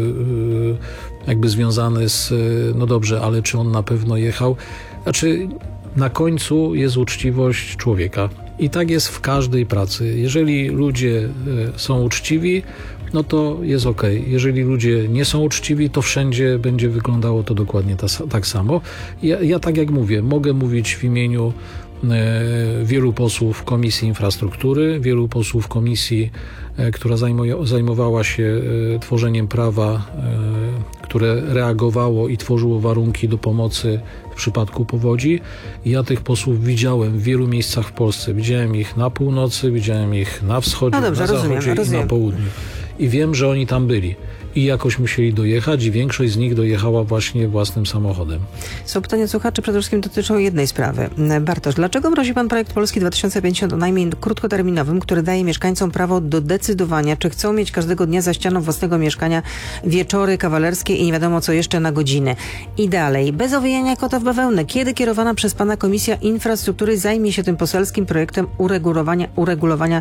e, jakby związany z, e, no dobrze, ale czy on na pewno jechał? Znaczy, na końcu jest uczciwość człowieka. I tak jest w każdej pracy. Jeżeli ludzie e, są uczciwi, no to jest okej. Jeżeli ludzie nie są uczciwi, to wszędzie będzie wyglądało to dokładnie ta, tak samo. Ja, ja tak jak mówię, mogę mówić w imieniu e, wielu posłów Komisji Infrastruktury, wielu posłów komisji, e, która zajmuje, zajmowała się e, tworzeniem prawa, e, które reagowało i tworzyło warunki do pomocy w przypadku powodzi. Ja tych posłów widziałem w wielu miejscach w Polsce. Widziałem ich na północy, widziałem ich na wschodzie, No dobrze, na rozumiem, zachodzie i rozumiem. na południu. i wiem, że oni tam byli i jakoś musieli dojechać i większość z nich dojechała właśnie własnym samochodem. Są pytania słuchaczy, przede wszystkim dotyczą jednej sprawy. Bartosz, dlaczego mrozi pan projekt Polski dwa tysiące pięćdziesiąt o najmie krótkoterminowym, który daje mieszkańcom prawo do decydowania, czy chcą mieć każdego dnia za ścianą własnego mieszkania wieczory kawalerskie i nie wiadomo co jeszcze na godziny. I dalej, bez owijania kota w bawełnę, kiedy kierowana przez pana Komisja Infrastruktury zajmie się tym poselskim projektem uregulowania, uregulowania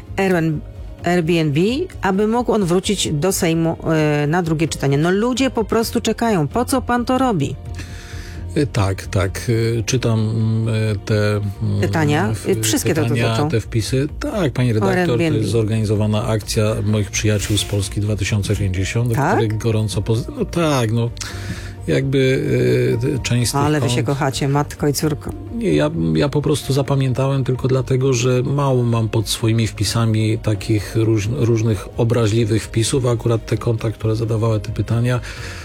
Airbnb, aby mógł on wrócić do Sejmu yy, na drugie czytanie. No ludzie po prostu czekają. Po co pan to robi? Tak, tak. Czytam te pytania. Wszystkie pytania, to dotyczą. Te wpisy. Tak, pani redaktor, to jest zorganizowana akcja moich przyjaciół z Polski dwa tysiące pięćdziesiąt, tak? których gorąco poz... No tak, no. Jakby y, część z tych Ale wy kont... się kochacie, matko i córko. Nie, ja, ja po prostu zapamiętałem tylko dlatego, że mało mam pod swoimi wpisami takich róż, różnych obraźliwych wpisów, a akurat te konta, które zadawały te pytania,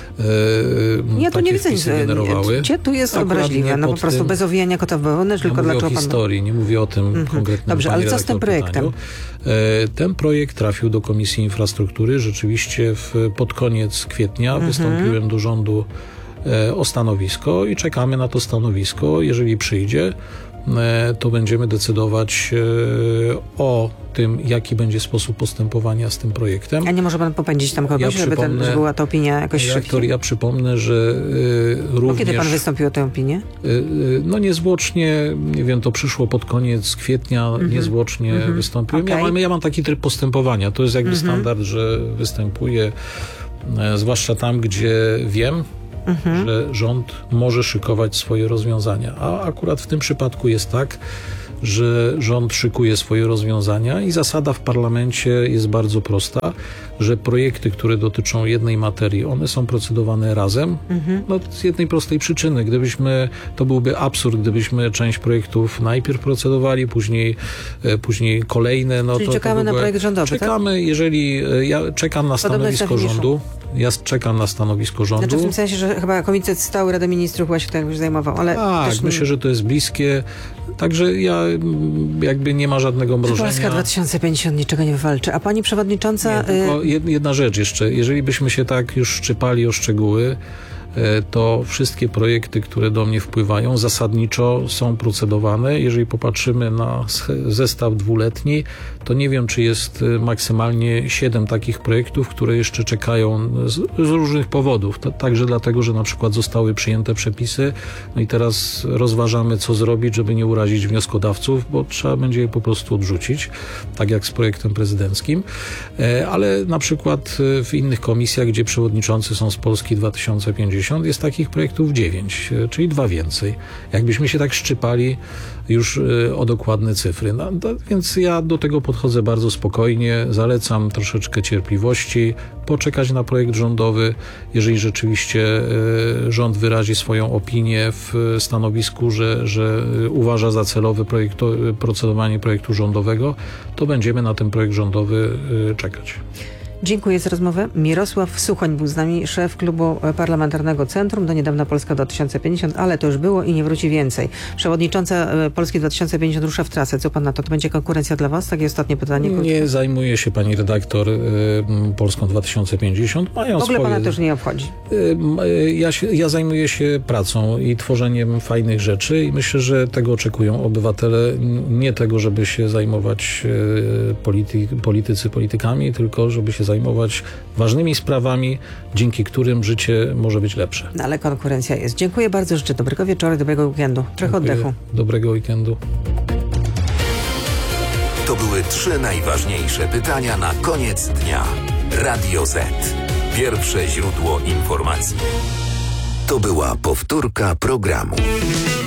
Yy, ja tu nie widzę nic. generowały. Gdzie tu jest Akurat obraźliwe? No po prostu tym, bez owijania kota w bawełnę, tylko ja dlaczego mówię o historii, pan... nie mówię o tym mhm. konkretnym. Dobrze, ale co z tym projektem? Pytaniu. Ten projekt trafił do Komisji Infrastruktury. Rzeczywiście w, pod koniec kwietnia mhm. wystąpiłem do rządu o stanowisko i czekamy na to stanowisko. Jeżeli przyjdzie, to będziemy decydować o tym, jaki będzie sposób postępowania z tym projektem. A nie może pan popędzić tam kogoś, ja żeby, ten, żeby była ta opinia jakoś szybciej? Ja przypomnę, że y, również... Bo kiedy pan wystąpił o tę opinię? Y, y, no niezwłocznie, nie wiem, to przyszło pod koniec kwietnia, mm-hmm. niezwłocznie mm-hmm. wystąpiłem. Okay. Ja, mam, ja mam taki tryb postępowania. To jest jakby mm-hmm. standard, że występuję, e, zwłaszcza tam, gdzie wiem, Mhm. że rząd może szykować swoje rozwiązania. A akurat w tym przypadku jest tak, że rząd szykuje swoje rozwiązania i zasada w parlamencie jest bardzo prosta, że projekty, które dotyczą jednej materii, one są procedowane razem. Mhm. No, z jednej prostej przyczyny. Gdybyśmy, to byłby absurd, gdybyśmy część projektów najpierw procedowali, później, później kolejne. No, Czyli to, czekamy to byłby, na projekt rządowy, Czekamy, tak? jeżeli ja czekam na stanowisko rządu. Ja czekam na stanowisko rządu. Znaczy w tym sensie, że chyba Komitet Stały Rady Ministrów chyba się tym zajmował, ale tak, też myślę, że to jest bliskie. Także ja jakby nie ma żadnego mrożenia. Polska dwa tysiące pięćdziesiąt niczego nie wywalczy. A pani przewodnicząca... Nie, tylko jedna rzecz jeszcze. Jeżeli byśmy się tak już szczypali o szczegóły, to wszystkie projekty, które do mnie wpływają, zasadniczo są procedowane. Jeżeli popatrzymy na zestaw dwuletni, to nie wiem, czy jest maksymalnie siedem takich projektów, które jeszcze czekają z, z różnych powodów. To także dlatego, że na przykład zostały przyjęte przepisy, no i teraz rozważamy, co zrobić, żeby nie urazić wnioskodawców, bo trzeba będzie je po prostu odrzucić, tak jak z projektem prezydenckim. Ale na przykład w innych komisjach, gdzie przewodniczący są z Polski dwa tysiące pięćdziesiąt, jest takich projektów dziewięć, czyli dwa więcej. Jakbyśmy się tak szczypali już o dokładne cyfry. No, to, więc ja do tego podchodzę bardzo spokojnie, zalecam troszeczkę cierpliwości, poczekać na projekt rządowy. Jeżeli rzeczywiście y, rząd wyrazi swoją opinię w stanowisku, że, że uważa za celowe projektu, procedowanie projektu rządowego, to będziemy na ten projekt rządowy y, czekać. Dziękuję za rozmowę. Mirosław Suchoń był z nami, szef klubu parlamentarnego Centrum, do niedawna Polska dwa tysiące pięćdziesiąt, ale to już było i nie wróci więcej. Przewodnicząca Polski dwa tysiące pięćdziesiąt rusza w trasę. Co pan na to? To będzie konkurencja dla was? Takie ostatnie pytanie. Nie zajmuje się pani redaktor y, Polską dwa tysiące pięćdziesiąt. Mają w ogóle swoje... pana to już nie obchodzi. Y, y, ja, się, ja zajmuję się pracą i tworzeniem fajnych rzeczy i myślę, że tego oczekują obywatele. Nie tego, żeby się zajmować y, polity, politycy politykami, tylko żeby się zajmować ważnymi sprawami, dzięki którym życie może być lepsze. No, ale konkurencja jest. Dziękuję bardzo, życzę dobrego wieczoru, dobrego weekendu. Trochę Dziękuję. oddechu. Dobrego weekendu. To były trzy najważniejsze pytania na koniec dnia. Radio Z. Pierwsze źródło informacji. To była powtórka programu.